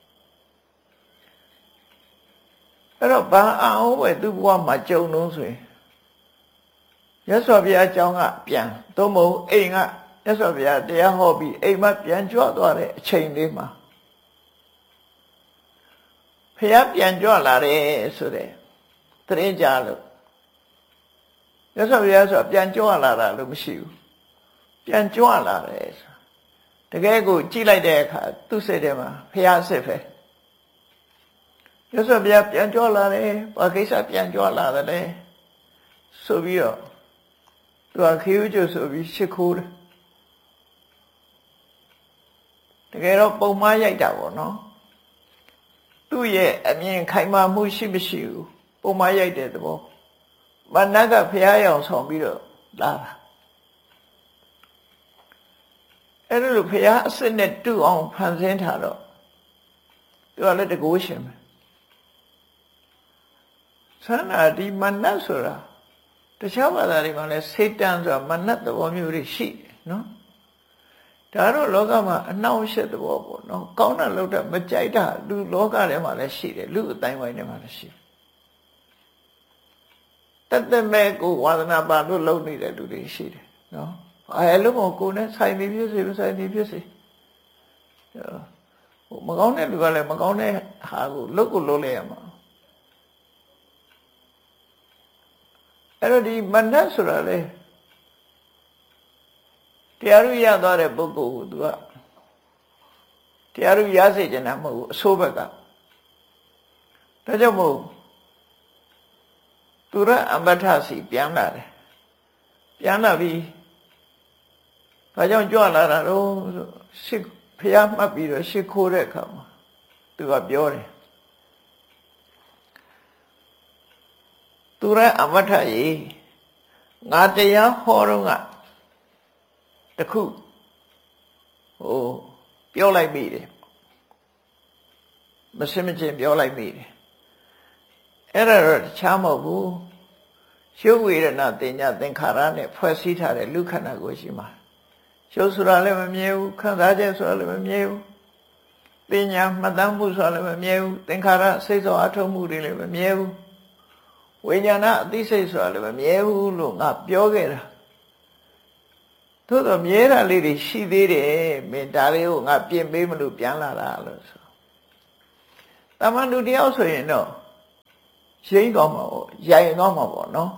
အဲ့တော့ဘာအောင်ပဲသူ့ဘဝမှာကြုံလို့ဆိုရင်မြတ်စွာဘုရားအကြောင်းကပြန်သို့မဟုတ်အိမ်ကမြတ်စွာဘုရားတရားဟောပြီးအိမ်မှာပြန်ကြွသွားတဲ့အချိန်လေးမှာဘုရားပြန်ကြွလာတယ်ဆိုတဲ့သတိကြလို့မြတ်စွာဘုရားဆိုပြန်ကြွလာတာလို့မရှိဘူးပြန်ကြွလာတယ်ဆိုတကယ်ကိုကြည့်လိုက်တဲ့အခါသူ့စိတ်ထဲမှာဘုရားစစ်ပဲမြတ်စွာဘုရားပြန်ကြွလာတယ်ဘာကိစ္စပြန်ကြွလာတယ်ဆိုပြီးတော့သူကခေယုကျုပ်ဆိုပြီးရှ िख ိုးတယ်တကယ်တော့ပုံမှားရိုက်တာပေါ့နော်သူ့ရဲ့အမြင်ခိုင်မာမှုရှိမရှိဘူးပုံမှားရိုက်တဲ့သဘောမနတ်ကဘုရားရောင်ဆောင်ပြီးတော့လာတာအဲ့လိုဘုရားအစစ်နဲ့တူအောင်ဖန်ဆင်းထားတော့သူကလည်းတကိုးရှင်ပဲဆန္ဒဒီမနတ်ဆိုတာတခြားဘာသာတွေမှာလည်းစေတန်ဆိုတာမနတ်သဘောမျိုးတွေရှိတယ်နော်ဒါတော့လောကမှာအနှောင့်အယှက်သဘောပေါ့နော်ကောင်းတာလုပ်တာမကြိုက်တာလူလောကထဲမှာလည်းရှိတယ်လူအတိုင်းဝိုင်းထဲမှာလည်းရှိတယ်တသက်မဲ့ကိုဝါသနာပါလို့လုပ်နေတဲ့လူတွေရှိတယ်နော်အဲလိုမျိုးကိုယ်နဲ့ဆိုင်နေဖြစ်စေမဆိုင်နေဖြစ်စေဟိုမကောင်းတဲ့လူကလည်းမကောင်းတဲ့ဟာကိုလုပ်ကိုလုပ်လိုက်ရမှာအဲ့တော့ဒီမနတ်ဆိုတာလေတရားရရသွားတဲ့ပုဂ္ဂိုလ်ကိုသူကတရားရရစေချင်တာမဟုတ်ဘူးအဆိုးဘက်ကဒါကြောင့်မို့သူရအမ္ပထစီပြန်လာတယ်ပြန်လာပြီးဘာကြောင့်ကြွလာတာတော့ရှစ်ဖျားမှတ်ပြီးတော့ရှ िख ိုးတဲ့အခါမှာသူကပြောတယ်သူရအမ္ပထရေငါတရားဟောတော့ကတခုဟိုပြောလိုက်မိတယ်မစင်မချင်းပြောလိုက်မိတယ်အဲ့ဒါတော့တခြားမဟုတ်ဘူးရှုပ်ဝေဒနာတင်ညာသင်္ခါရနဲ့ဖွဲ့စည်းထားတဲ့လူခန္ဓာကိုယ်ရှိမှာရှုပ်ဆိုတာလည်းမမြဲဘူးခံစားချက်ဆိုတာလည်းမမြဲဘူးတင်ညာမှတ်သားမှုဆိုတာလည်းမမြဲဘူးသင်္ခါရစိတ်ဆောအထုံးမှုတွေလည်းမမြဲဘူးဝိညာဏအသိစိတ်ဆိုတာလည်းမမြဲဘူးလို့ငါပြောခဲ့တာသို့တော့မြဲတာလေးတွေရှိသေးတယ်မင်းဒါလေးကိုငါပြင်ပေးမလို့ပြန်လာတာလို့ဆိုတာမန်လူတယောက်ဆိုရင်တော့ရိမ့်သွားမှာပေါ့ရိုင်သွားမှာပေါ့နော်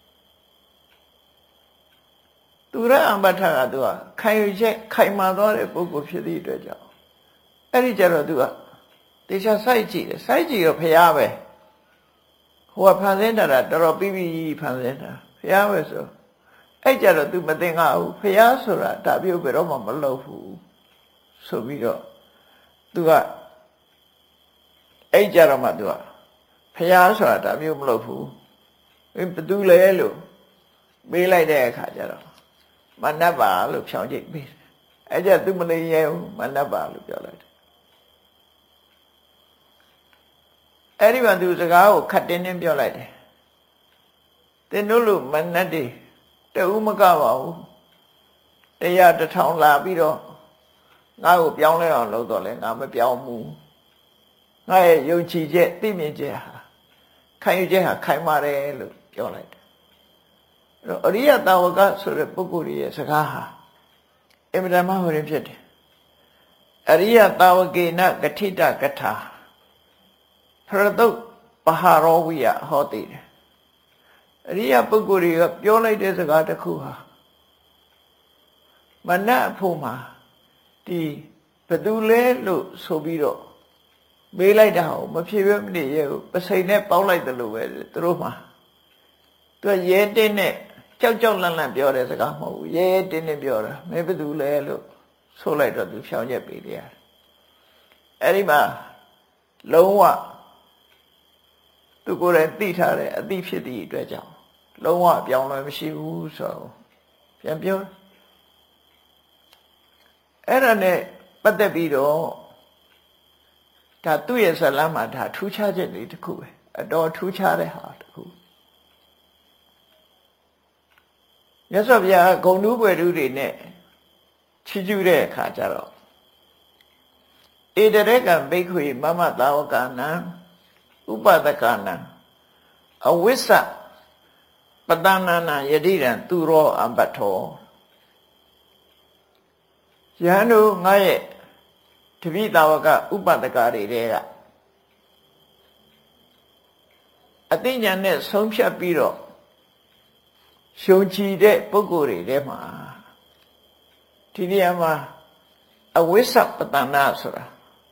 သူရအမထကသူကခံယူချက်ခိုင်မာသွားတဲ့ပုဂ္ဂိုလ်ဖြစ်သည့်အတွက်ကြောင့်အဲ့ဒီကြတော့သူကတေချာစိုက်ကြည့်တယ်စိုက်ကြည့်တော့ဖရားပဲဟိုကဖန်ဆင်းတာတော်တော်ပြီးပြီးဖန်ဆင်းတာဖရားပဲဆိုအဲ့ကြတော့ तू မသိငါဘူးဖရားဆိုတာဒါပြုတ်ဘယ်တော့မှမလုပ်ဘူးဆိုပြီးတော့ तू ကအဲ့ကြတော့မှ तू ကဖရားဆိုတာဒါပြုတ်မလုပ်ဘူးဘယ်သူလဲလို့မေးလိုက်တဲ့အခါကျတော့မနတ်ပါလို့ဖြောင်းကြည့်ပြီးအဲ့ကြ तू မနေရဘူးမနတ်ပါလို့ပြောလိုက်တယ်အဲ့ဒီမှာ तू စကားကိုခတ်တင်းတင်းပြောလိုက်တယ်တင်တို့လို့မနတ်တွေတဦးမကပါဘူးတရားတစ်ထောင်လာပြီးတော့ငါ့ကိုပြောင်းလဲအောင်လုပ်တော့လဲငါမပြောင်းဘူးငါရဲ့ယုံကြည်ချက်သိမြင်ချက်ဟာခံယူချက်ဟာခိုင်မာတယ်လို့ပြောလိုက်တယ်အဲ့တော့အရိယတာဝကဆိုတဲ့ပုဂ္ဂိုလ်ရဲ့စကားဟာအမြဲတမ်းဟောရင်ဖြစ်တယ်အရိယတာဝကေနဂဋိတကထာဖရတုတ်ပဟာရောဝိယဟောတည်တယ်အရိယပုဂ္ဂိုလ်တွေကပြောလိုက်တဲ့စကားတစ်ခုဟာမနတ်အဖို့မှာဒီဘသူလဲလို့ဆိုပြီးတော့မေးလိုက်တာဟောမဖြစ်ပဲမနေရဲ့ပစိန်နဲ့ပေါက်လိုက်တယ်လို့ပဲသူတို့မှာသူကရဲတင်းနဲ့ကြောက်ကြောက်လန့်လန့်ပြောတဲ့စကားမဟုတ်ဘူးရဲတင်းနဲ့ပြောတာမင်းဘသူလဲလို့ဆိုလိုက်တော့သူဖြောင်းချက်ပေးတယ်အဲ့ဒီမှာလုံးဝသူကိုယ်တိုင်သိထားတဲ့အသိဖြစ်သည့်အတွက်ကြောင့်လုံးဝပြောင်းလဲမရှိဘူးဆိုတော့ပြန်ပြောအဲ့ဒါနဲ့ပတ်သက်ပြီးတော့ဒါသူ့ရဲ့ဇာတ်လမ်းမှာဒါထူးခြားချက်လေးတစ်ခုပဲအတော်ထူးခြားတဲ့ဟာတစ်ခုမြတ်စွာဘုရားဂုဏ်တူးပွေတူးတွေနဲ့ချီးကျူးတဲ့အခါကျတော့ဧတရေကံဘိက္ခွေမမသာဝကနံဥပဒကနံအဝိစ္စပတဏနာယတိရံသူရောအပထောယဟန်တို့ငါရဲ့တပိသာဝကဥပဒကတွေတဲကအသိဉာဏ်နဲ့ဆုံးဖြတ်ပြီးတော့ရှုံချီတဲ့ပုဂ္ဂိုလ်တွေထဲမှာဒီနေရာမှာအဝိစ္စပတဏဆိုတာ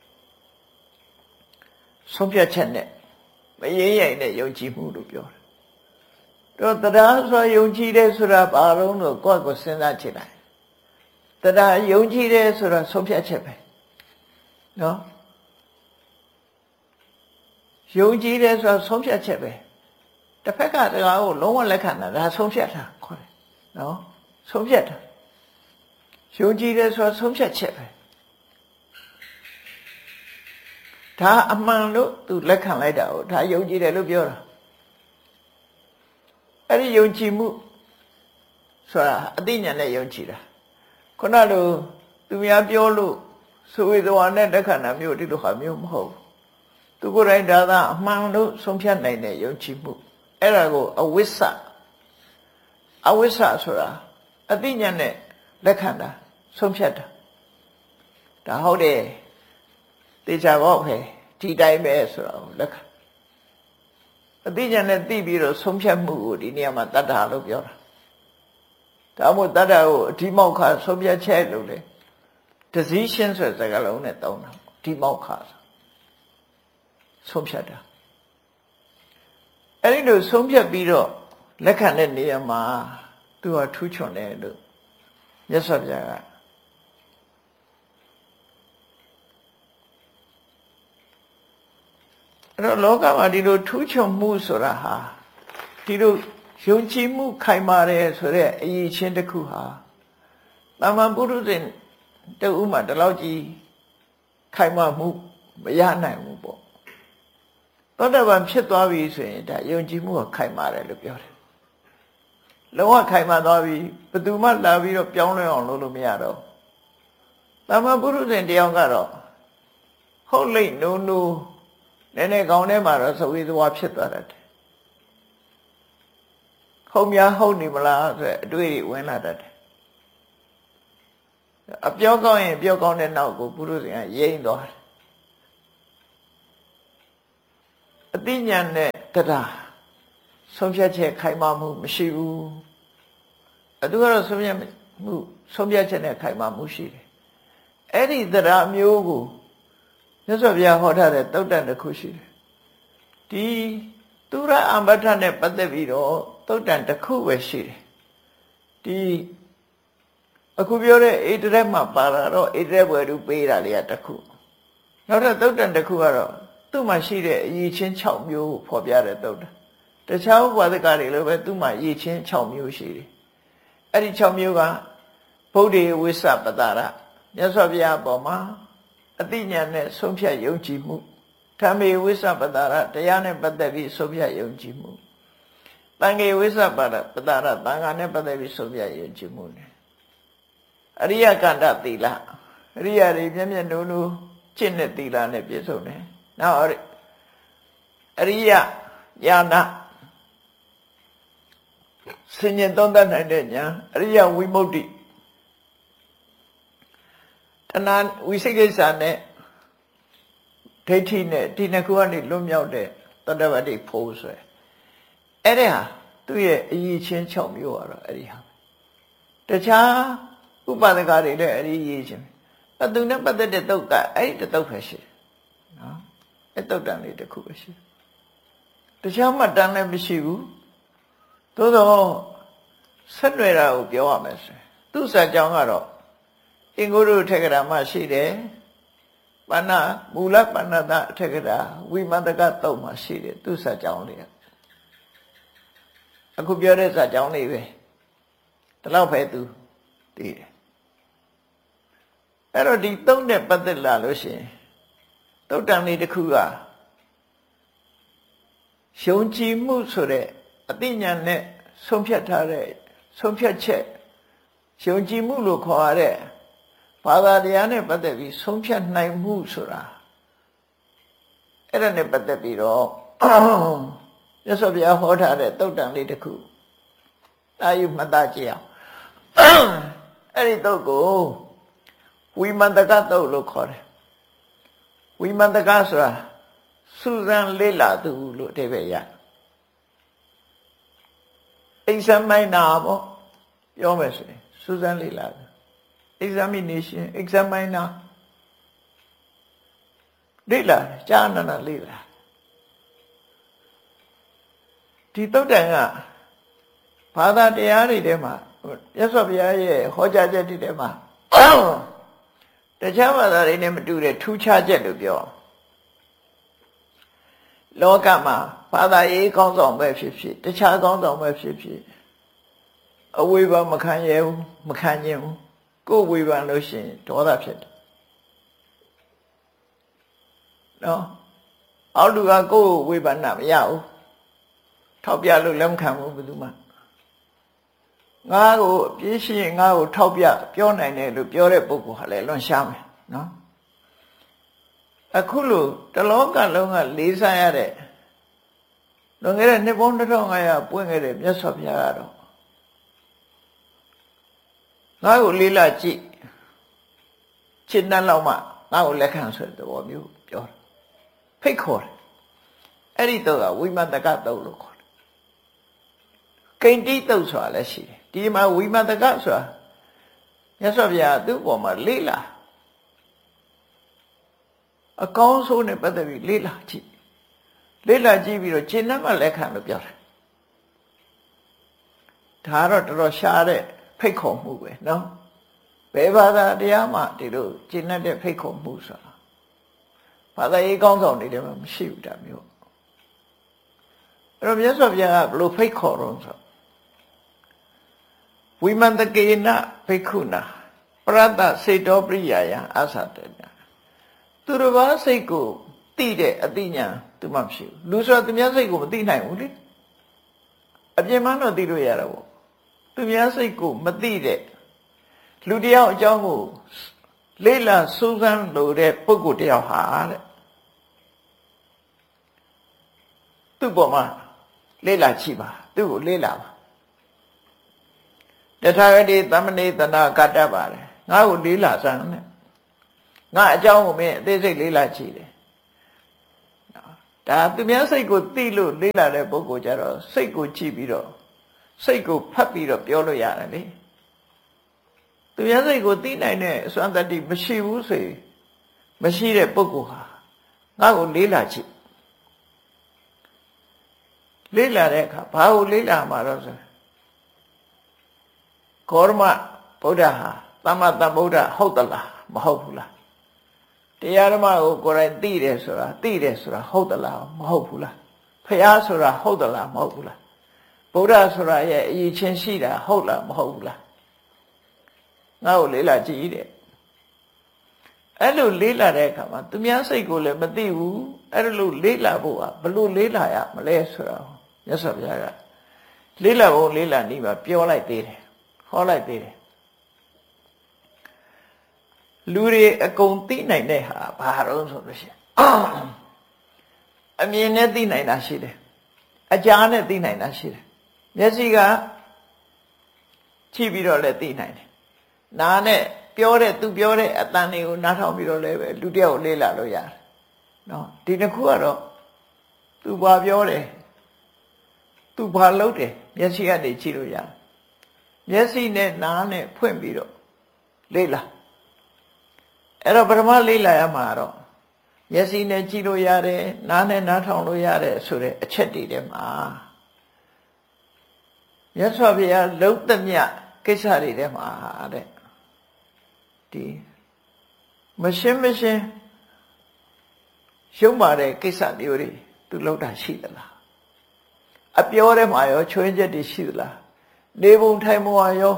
ဆုံးဖြတ်ချက်နဲ့မရေရိုင်တဲ့ယုံကြည်မှုလို့ပြောတယ်တော့တရားဆိုယုံကြည်တယ်ဆိုတာဘာလို့လို့ကိုယ့်ကိုစဉ်းစားကြည့်လိုက်တရားယုံကြည်တယ်ဆိုတာဆုံးဖြတ်ချက်ပဲနော်ယုံကြည်တယ်ဆိုတာဆုံးဖြတ်ချက်ပဲတစ်ဖက်ကတရားကိုလုံးဝလက်ခံတာဒါဆုံးဖြတ်တာခေါ်တယ်နော်ဆုံးဖြတ်တာယုံကြည်တယ်ဆိုတာဆုံးဖြတ်ချက်ပဲဒါအမှန်လို့သူလက်ခံလိုက်တာကိုဒါယုံကြည်တယ်လို့ပြောတာအဲ့ဒီယုံကြည်မှုဆိုတာအသိဉာဏ်နဲ့ယုံကြည်တာခုနလိုသူများပြောလို့ဆိုဝေသွားနဲ့တက်ခဏမျိုးဒီလိုဟာမျိုးမဟုတ်သူကိုယ်တိုင်ဒါသာအမှန်လို့ဆုံးဖြတ်နိုင်တဲ့ယုံကြည်မှုအဲ့ဒါကိုအဝိစ္စအဝိစ္စဆိုတာအသိဉာဏ်နဲ့လက်ခံတာဆုံးဖြတ်တာဒါဟုတ်တယ်တေချာပေါ့ပဲဒီတိုင်းပဲဆိုတော့လက်ခံအသိဉာဏ်နဲ့သိပြီးတော့ဆုံးဖြတ်မှုကိုဒီနေရာမှာတတ္တလို့ပြောတာဒါမှမဟုတ်တတ္တကိုအဓိမောက္ခဆုံးဖြတ်ချက်လို့လေ decision ဆိုတဲ့စကားလုံးနဲ့တောင်းတာအဓိမောက္ခဆုံးဖြတ်တာအဲ့ဒီလိုဆုံးဖြတ်ပြီးတော့လက်ခံတဲ့နေရာမှာသူကထူးချွန်တယ်လို့မြတ်စွာဘုရားကအဲ့တော့လောကမှာဒီလိုထူးချွန်မှုဆိုတာဟာဒီလိုယုံကြည်မှုခိုင်မာတယ်ဆိုတဲ့အရေးချင်းတစ်ခုဟာတမန်ပုရုဇဉ်တဦးမှဒီလောက်ကြီးခိုင်မာမှုမရနိုင်ဘူးပေါ့သောတာပန်ဖြစ်သွားပြီဆိုရင်ဒါယုံကြည်မှုကခိုင်မာတယ်လို့ပြောတယ်လုံးဝခိုင်မာသွားပြီဘယ်သူမှလာပြီးတော့ပြောင်းလဲအောင်လုပ်လို့မရတော့တမန်ပုရုဇဉ်တယောက်ကတော့ဟုတ်လိမ့်နိုးနိုးနည်းနည်းကောင်းထဲမှာတော့သဝေသဝါဖြစ်သွားတယ်ဟုတ်များဟုတ်နေမလားဆိုတဲ့အတွေ့အဝင်လာတတ်တယ်အပြောကောင်းရင်ပြောကောင်းတဲ့နောက်ကိုပုရုဇဉ်ကရိမ့်သွားတယ်အသိဉာဏ်နဲ့တရားဆုံးဖြတ်ချက်ခိုင်မာမှုမရှိဘူးအတူကတော့ဆုံးဖြတ်မှုဆုံးဖြတ်ချက်နဲ့ခိုင်မာမှုရှိတယ်အဲ့ဒီတရားမျိုးကိုမြတ်စွာဘုရားဟောထားတဲ့သုတ်တန်တစ်ခုရှိတယ်ဒီသူရအမ္ပထနဲ့ပတ်သက်ပြီးတော့သုတ်တန်တစ်ခုပဲရှိတယ်ဒီအခုပြောတဲ့ဣတရက်မှာပါလာတော့ဣတရက်ဘွယ်သူပေးတာလေးကတစ်ခုနောက်ထပ်သုတ်တန်တစ်ခုကတော့သူ့မှာရှိတဲ့အရည်ချင်း၆မျိုးကိုဖော်ပြတဲ့သုတ်တန်တခြားဥပဒကတွေလည်းပဲသူ့မှာရည်ချင်း၆မျိုးရှိတယ်အဲ့ဒီ၆မျိုးကဗုဒ္ဓေဝိသပတ္တရမြတ်စွာဘုရားအပေါ်မှာအသိဉာဏ်နဲ့ဆုံးဖြတ်ယုံကြည်မှုဓမ္မေဝိသပတ္တရတရားနဲ့ပတ်သက်ပြီးဆုံးဖြတ်ယုံကြည်မှုတန်ခေဝိသပတ္တပတ္တရသံဃာနဲ့ပတ်သက်ပြီးဆုံးဖြတ်ယုံကြည်မှုနဲ့အရိယကန္တသီလအရိယတွေမျက်မျက်နှိုးနှိုးကျင့်တဲ့သီလနဲ့ပြည့်စုံတယ်နောက်အရိယညာနာဆင်ញင်သုံးသပ်နိုင်တဲ့ညာအရိယဝိမု ക്തി တဏှာဝိသိကိစ္စနဲ့ဒိဋ္ဌိနဲ့ဒီနှစ်ခုကနေလွတ်မြောက်တဲ့တတ္တဝတ္တိဖို့ဆိုရယ်အဲ့ဒီဟာသူ့ရဲ့အရည်ချင်း၆မျိုးကတော့အဲ့ဒီဟာတခြားဥပဒကတွေလည်းအဲ့ဒီရည်ချင်းအတူနဲ့ပတ်သက်တဲ့တုတ်ကအဲ့ဒီတုတ်ပဲရှိတယ်နော်အဲ့တုတ်တန်လေးတစ်ခုပဲရှိတယ်တခြားမှတန်လည်းမရှိဘူးသို့တော့ဆက်နွယ်တာကိုပြောရမယ်ဆိုသူ့စာကြောင်းကတော့အင်္ဂုတ္တထေကရာမှရှိတယ်ပဏ္ဏမူလပဏ္ဏတထေကရာဝိမန္တကတုတ်မှရှိတယ်သူ့စာကြောင်းလေးအခုပြောတဲ့စာကြောင်းလေးပဲဒီလောက်ပဲသူသိတယ်အဲ့တော့ဒီသုံးနဲ့ပတ်သက်လာလို့ရှိရင်သုတ်တန်လေးတစ်ခုကယုံကြည်မှုဆိုတဲ့အသိဉာဏ်နဲ့ဆုံးဖြတ်ထားတဲ့ဆုံးဖြတ်ချက်ယုံကြည်မှုလို့ခေါ်ရတဲ့ဘာသာတရားနဲ့ပတ်သက်ပြီးဆုံးဖြတ်နိုင်မှုဆိုတာအဲ့ဒါနဲ့ပတ်သက်ပြီးတော့မြတ်စွာဘုရားဟောထားတဲ့သုတ်တန်လေးတစ်ခုအာယုမှတ်သားကြည့်အောင်အဲ့ဒီသုတ်ကိုဝိမန္တကသုတ်လို့ခေါ်တယ်ဝိမန္တကဆိုတာစူဇန်လေးလာသူလို့အဓိပ္ပာယ်ရ examiner ပေါ့ပြောမယ်ဆိုရင်စူဇန်လေးလာ examination examiner လေးလာကြာနာနာလေးလာဒီသုတ်တန်ကဘာသာတရားတွေထဲမှာမြတ်စွာဘုရားရဲ့ဟောကြားချက်တွေထဲမှာတခြားဘာသာတွေနဲ့မတူတဲ့ထူးခြားချက်လို့ပြောလောကမှာဘာသာရေးကောင်းဆောင်ပဲဖြစ်ဖြစ်တခြားကောင်းဆောင်ပဲဖြစ်ဖြစ်အဝေဖန်မခံရဘူးမခံကျင်ဘူးကိုယ်ဝေဖန်လို့ရှိရင်ဒေါသဖြစ်တယ်နော်အောက်လူကကိုယ်ဝေဖန်တာမရဘူးထောက်ပြလို့လက်မခံဘူးဘယ်သူမှငါ့ကိုအပြည့်ရှိရင်ငါ့ကိုထောက်ပြပြောနိုင်တယ်လို့ပြောတဲ့ပုဂ္ဂိုလ်ဟာလည်းလွန်ရှားမယ်နော်အခုလို့တလောကလုံးကလေးစားရတဲ့လွန်ခဲ့တဲ့နှစ်ပေါင်းတစ်ထောင်ငါးရာပွင့်ခဲ့တဲ့မြတ်စွာဘုရားကတော့ငါ့ကိုလေးလာကြည့်ချစ်နှံ့လောက်မှငါ့ကိုလက်ခံဆိုတဲ့သဘောမျိုးပြောတယ်ဖိတ်ခေါ်တယ်အဲ့ဒီတော့ကဝိမန္တကတုတ်လို့ခေါ်တယ်ကိန္တိတုတ်ဆိုတာလည်းရှိတယ်ဒီမှာဝိမန္တကဆိုတာမြတ်စွာဘုရားသူ့ပေါ်မှာလေးလာအကောင်းဆုံးနဲ့ပတ်သက်ပြီးလေးလာကြည့်လေးလာကြည့်ပြီးတော့ခြေနှံ့မှလက်ခံလို့ပြောတယ်ဒါတော့တော်တော်ရှားတဲ့ဖိတ်ခေါ်မှုပဲနော်ဘယ်ဘာသာတရားမှဒီလိုခြေနှံ့တဲ့ဖိတ်ခေါ်မှုဆိုတာဘာသာရေးကောင်းဆောင်တွေလည်းမရှိဘူးဒါမျိုးအဲ့တော့မြတ်စွာဘုရားကဘယ်လိုဖိတ်ခေါ်တော့ဆိုဝိမန္တကေနภิက္ခုနာပရတ္တစေတောပရိယာယအာသတေနသူတစ်ပါးစိတ်ကိုသိတဲ့အသိဉာဏ်သူမှမရှိဘူးလူဆိုတာသူများစိတ်ကိုမသိနိုင်ဘူးလေအပြင်မှတော့သိလို့ရတာပေါ့သူများစိတ်ကိုမသိတဲ့လူတယောက်အကြောင်းကိုလေ့လာစူးစမ်းလို့တဲ့ပုဂ္ဂိုလ်တယောက်ဟာတဲ့သူ့ပေါ်မှာလေ့လာကြည့်ပါသူ့ကိုလေ့လာပါတထာဂတိသမဏေတနာကတ္တပါတယ်ငါ့ကိုလေ့လာစမ်းတဲ့ငါအကြောင်းကိုမင်းအသေးစိတ်လေ့လာကြည့်တယ်ဒါသူများစိတ်ကိုသိလို့လေးလာတဲ့ပုဂ္ဂိုလ်ကြတော့စိတ်ကိုကြည့်ပြီးတော့စိတ်ကိုဖတ်ပြီးတော့ပြောလို့ရတယ်လေသူများစိတ်ကိုသိနိုင်တဲ့အစွမ်းတတ္တိမရှိဘူးဆိုရင်မရှိတဲ့ပုဂ္ဂိုလ်ဟာငါ့ကိုလေးလာကြည့်လေးလာတဲ့အခါဘာကိုလေးလာမှာတော့ဆိုဂေါရမဗုဒ္ဓဟာသမ္မာသမ္ဗုဒ္ဓဟုတ်သလားမဟုတ်ဘူးလားတရားဓမ္မကိုကိုယ်တိုင်သိတယ်ဆိုတာသိတယ်ဆိုတာဟုတ်သလားမဟုတ်ဘူးလားဖျားဆိုတာဟုတ်သလားမဟုတ်ဘူးလားဗုဒ္ဓဆိုတာရဲ့အရေးချင်းရှိတာဟုတ်လားမဟုတ်ဘူးလားငါ့ကိုလေးလာကြည့်တဲ့အဲ့လိုလေးလာတဲ့အခါမှာသူများစိတ်ကိုလည်းမသိဘူးအဲ့လိုလေးလာဖို့ကဘလို့လေးလာရမလဲဆိုတော့မြတ်စွာဘုရားကလေးလာဖို့လေးလာနေမှာပြောလိုက်သေးတယ်ဟောလိုက်သေးတယ်လူတွေအကုန်သိနိုင်တဲ့ဟာဘာတော့ဆိုလို့ရှိရင်အမြင်နဲ့သိနိုင်တာရှိတယ်အကြားနဲ့သိနိုင်တာရှိတယ်မျက်စိကကြည့်ပြီးတော့လည်းသိနိုင်တယ်နားနဲ့ပြောတဲ့သူပြောတဲ့အတန်တွေကိုနားထောင်ပြီးတော့လည်းပဲလူတယောက်လေးလာလို့ရတယ်နော်ဒီတစ်ခုကတော့သူဘာပြောတယ်သူဘာလုပ်တယ်မျက်စိကနေကြည့်လို့ရတယ်မျက်စိနဲ့နားနဲ့ဖွင့်ပြီးတော့လေးလာအဲ့တော့ပထမလေးလာရမှာတော့မျက်စိနဲ့ကြည့်လို့ရတယ်နားနဲ့နားထောင်လို့ရတယ်ဆိုတဲ့အချက်တွေထဲမှာမြတ်စွာဘုရားလုံးသမျှကိစ္စတွေထဲမှာတဲ့ဒီမရှင်းမရှင်းရှုံးပါတဲ့ကိစ္စမျိုးတွေသူလောက်တာရှိသလားအပြောထဲမှာရောချွင်းချက်တွေရှိသလားနေပုံထိုင်ပုံရော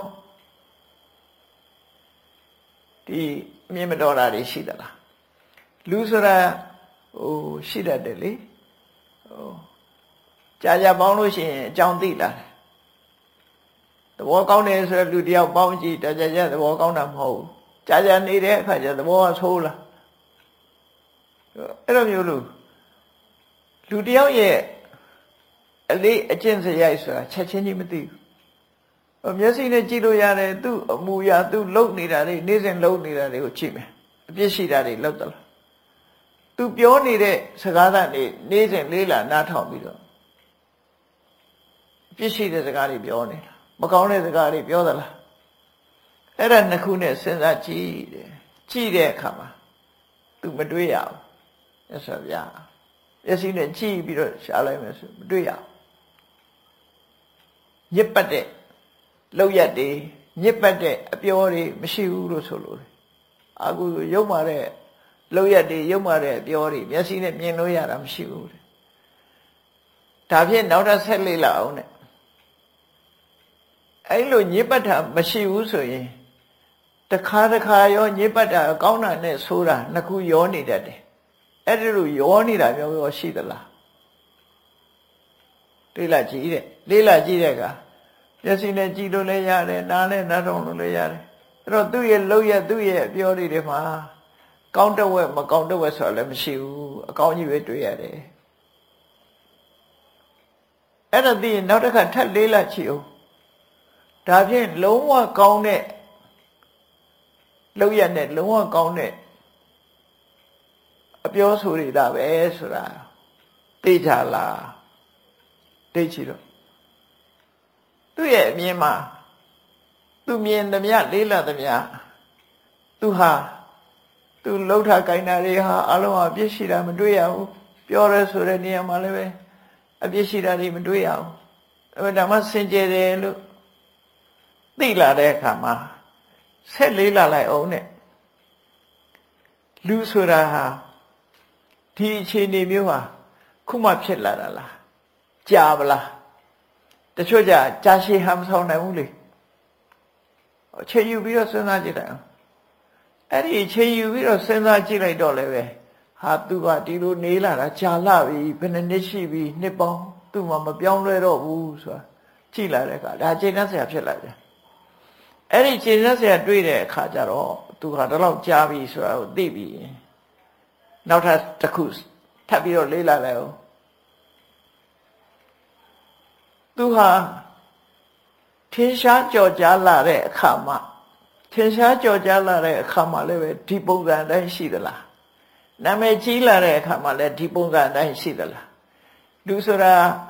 ဒီအမြင်မတော်တာတွေရှိသလားလူဆိုတာဟိုရှိတတ်တယ်လေဟိုကြာကြာပေါင်းလို့ရှိရင်အကြောင်းသိလာတယ်သဘောကောင်းတယ်ဆိုတော့လူတယောက်ပေါင်းကြည့်ကြာကြာကြာသဘောကောင်းတာမဟုတ်ဘူးကြာကြာနေတဲ့အခါကျသဘောကဆိုးလာအဲ့လိုမျိုးလို့လူတယောက်ရဲ့အလေးအကျင့်စရိုက်ဆိုတာချက်ချင်းကြီးမသိဘူးမျက်စိနဲ့ကြည့်လို့ရတယ်သူ့အမူအရာသူ့လုံနေတာတွေနေ့စဉ်လုံနေတာတွေကိုကြည့်မယ်အပြစ်ရှိတာတွေလောက်သလားသူပြောနေတဲ့စကားသံတွေနေ့စဉ်လေးလာနားထောင်ပြီးတော့အပြစ်ရှိတဲ့စကားတွေပြောနေတာမကောင်းတဲ့စကားတွေပြောသလားအဲ့ဒါနှစ်ခုနဲ့စဉ်းစားကြည့်တယ်ကြည့်တဲ့အခါမှာသူမတွေးရဘူးမြတ်စွာဘုရားမျက်စိနဲ့ကြည့်ပြီးတော့ရှားလိုက်မယ်ဆိုမတွေးရဘူးညစ်ပတ်တဲ့လောက်ရက်တွေညစ်ပတ်တဲ့အပြောတွေမရှိဘူးလို့ဆိုလို့အခုရုပ်မာတဲ့လောက်ရက်တွေရုပ်မာတဲ့အပြောတွေမျက်စိနဲ့မြင်လို့ရတာမရှိဘူးတဲ့ဒါဖြင့်နောက်ထပ်ဆက်လေးလာအောင်တဲ့အဲ့လိုညစ်ပတ်တာမရှိဘူးဆိုရင်တခါတခါရောညစ်ပတ်တာကောင်းတာနဲ့ဆိုးတာနှစ်ခုရောနေတတ်တယ်အဲ့ဒီလိုရောနေတာမျိုးရောရှိသလားလေးလာကြည့်တဲ့လေးလာကြည့်တဲ့အခါမျက်စိနဲ့ကြည့်လို့လည်းရတယ်နားနဲ့နားထောင်လို့လည်းရတယ်အဲ့တော့သူ့ရဲ့လှုပ်ရသူ့ရဲ့အပြောတွေမှာကောင်းတဝက်မကောင်းတဝက်ဆိုတာလည်းမရှိဘူးအကောင်းကြီးပဲတွေ့ရတယ်အဲ့ဒါသိရင်နောက်တစ်ခါထပ်လေးလာကြည့်အောင်ဒါဖြင့်လုံးဝကောင်းတဲ့လှုပ်ရနဲ့လုံးဝကောင်းတဲ့အပြောဆိုရတာပဲဆိုတာသိကြလားသိချင်တော့သူ့ရဲ့အမြင်မှာသူမြင်သမျှလေးလာသမျှသူဟာသူလှုပ်ထားကြိုင်တာတွေဟာအလုံးအပြစ်ရှိတာမတွေ့ရဘူးပြောရဲဆိုတဲ့နေရာမှာလည်းပဲအပြစ်ရှိတာတွေမတွေ့ရဘူးအဲ့ဒါမှစင်ကြယ်တယ်လို့သိလာတဲ့အခါမှာဆက်လေးလာလိုက်အောင်နဲ့လူဆိုတာဟာဒီအခြေအနေမျိုးဟာခုမှဖြစ်လာတာလားကြာပလားတချို့ကြကြာရှည်ဟာမဆောင်နိုင်ဘူးလေအချိန်ယူပြီးတော့စဉ်းစားကြည့်လိုက်အောင်အဲ့ဒီအချိန်ယူပြီးတော့စဉ်းစားကြည့်လိုက်တော့လည်းပဲဟာသူကဒီလိုနေလာတာကြာလာပြီဘယ်နှစ်နှစ်ရှိပြီနှစ်ပေါင်းသူ့မှာမပြောင်းလဲတော့ဘူးဆိုတာကြည့်လာတဲ့အခါဒါချိန်နဲ့ဆရာဖြစ်လာတယ်အဲ့ဒီချိန်နဲ့ဆရာတွေ့တဲ့အခါကျတော့သူကဒီလောက်ကြာပြီဆိုတာကိုသိပြီနောက်ထပ်တစ်ခုထပ်ပြီးတော့လေးလာလိုက်အောင်သူဟာထင်ရှားကြော်ကြားလာတဲ့အခါမှာထင်ရှားကြော်ကြားလာတဲ့အခါမှာလည်းပဲဒီပုံစံတိုင်းရှိသလားနာမည်ကြီးလာတဲ့အခါမှာလည်းဒီပုံစံအတိုင်းရှိသလားလူဆိုတာ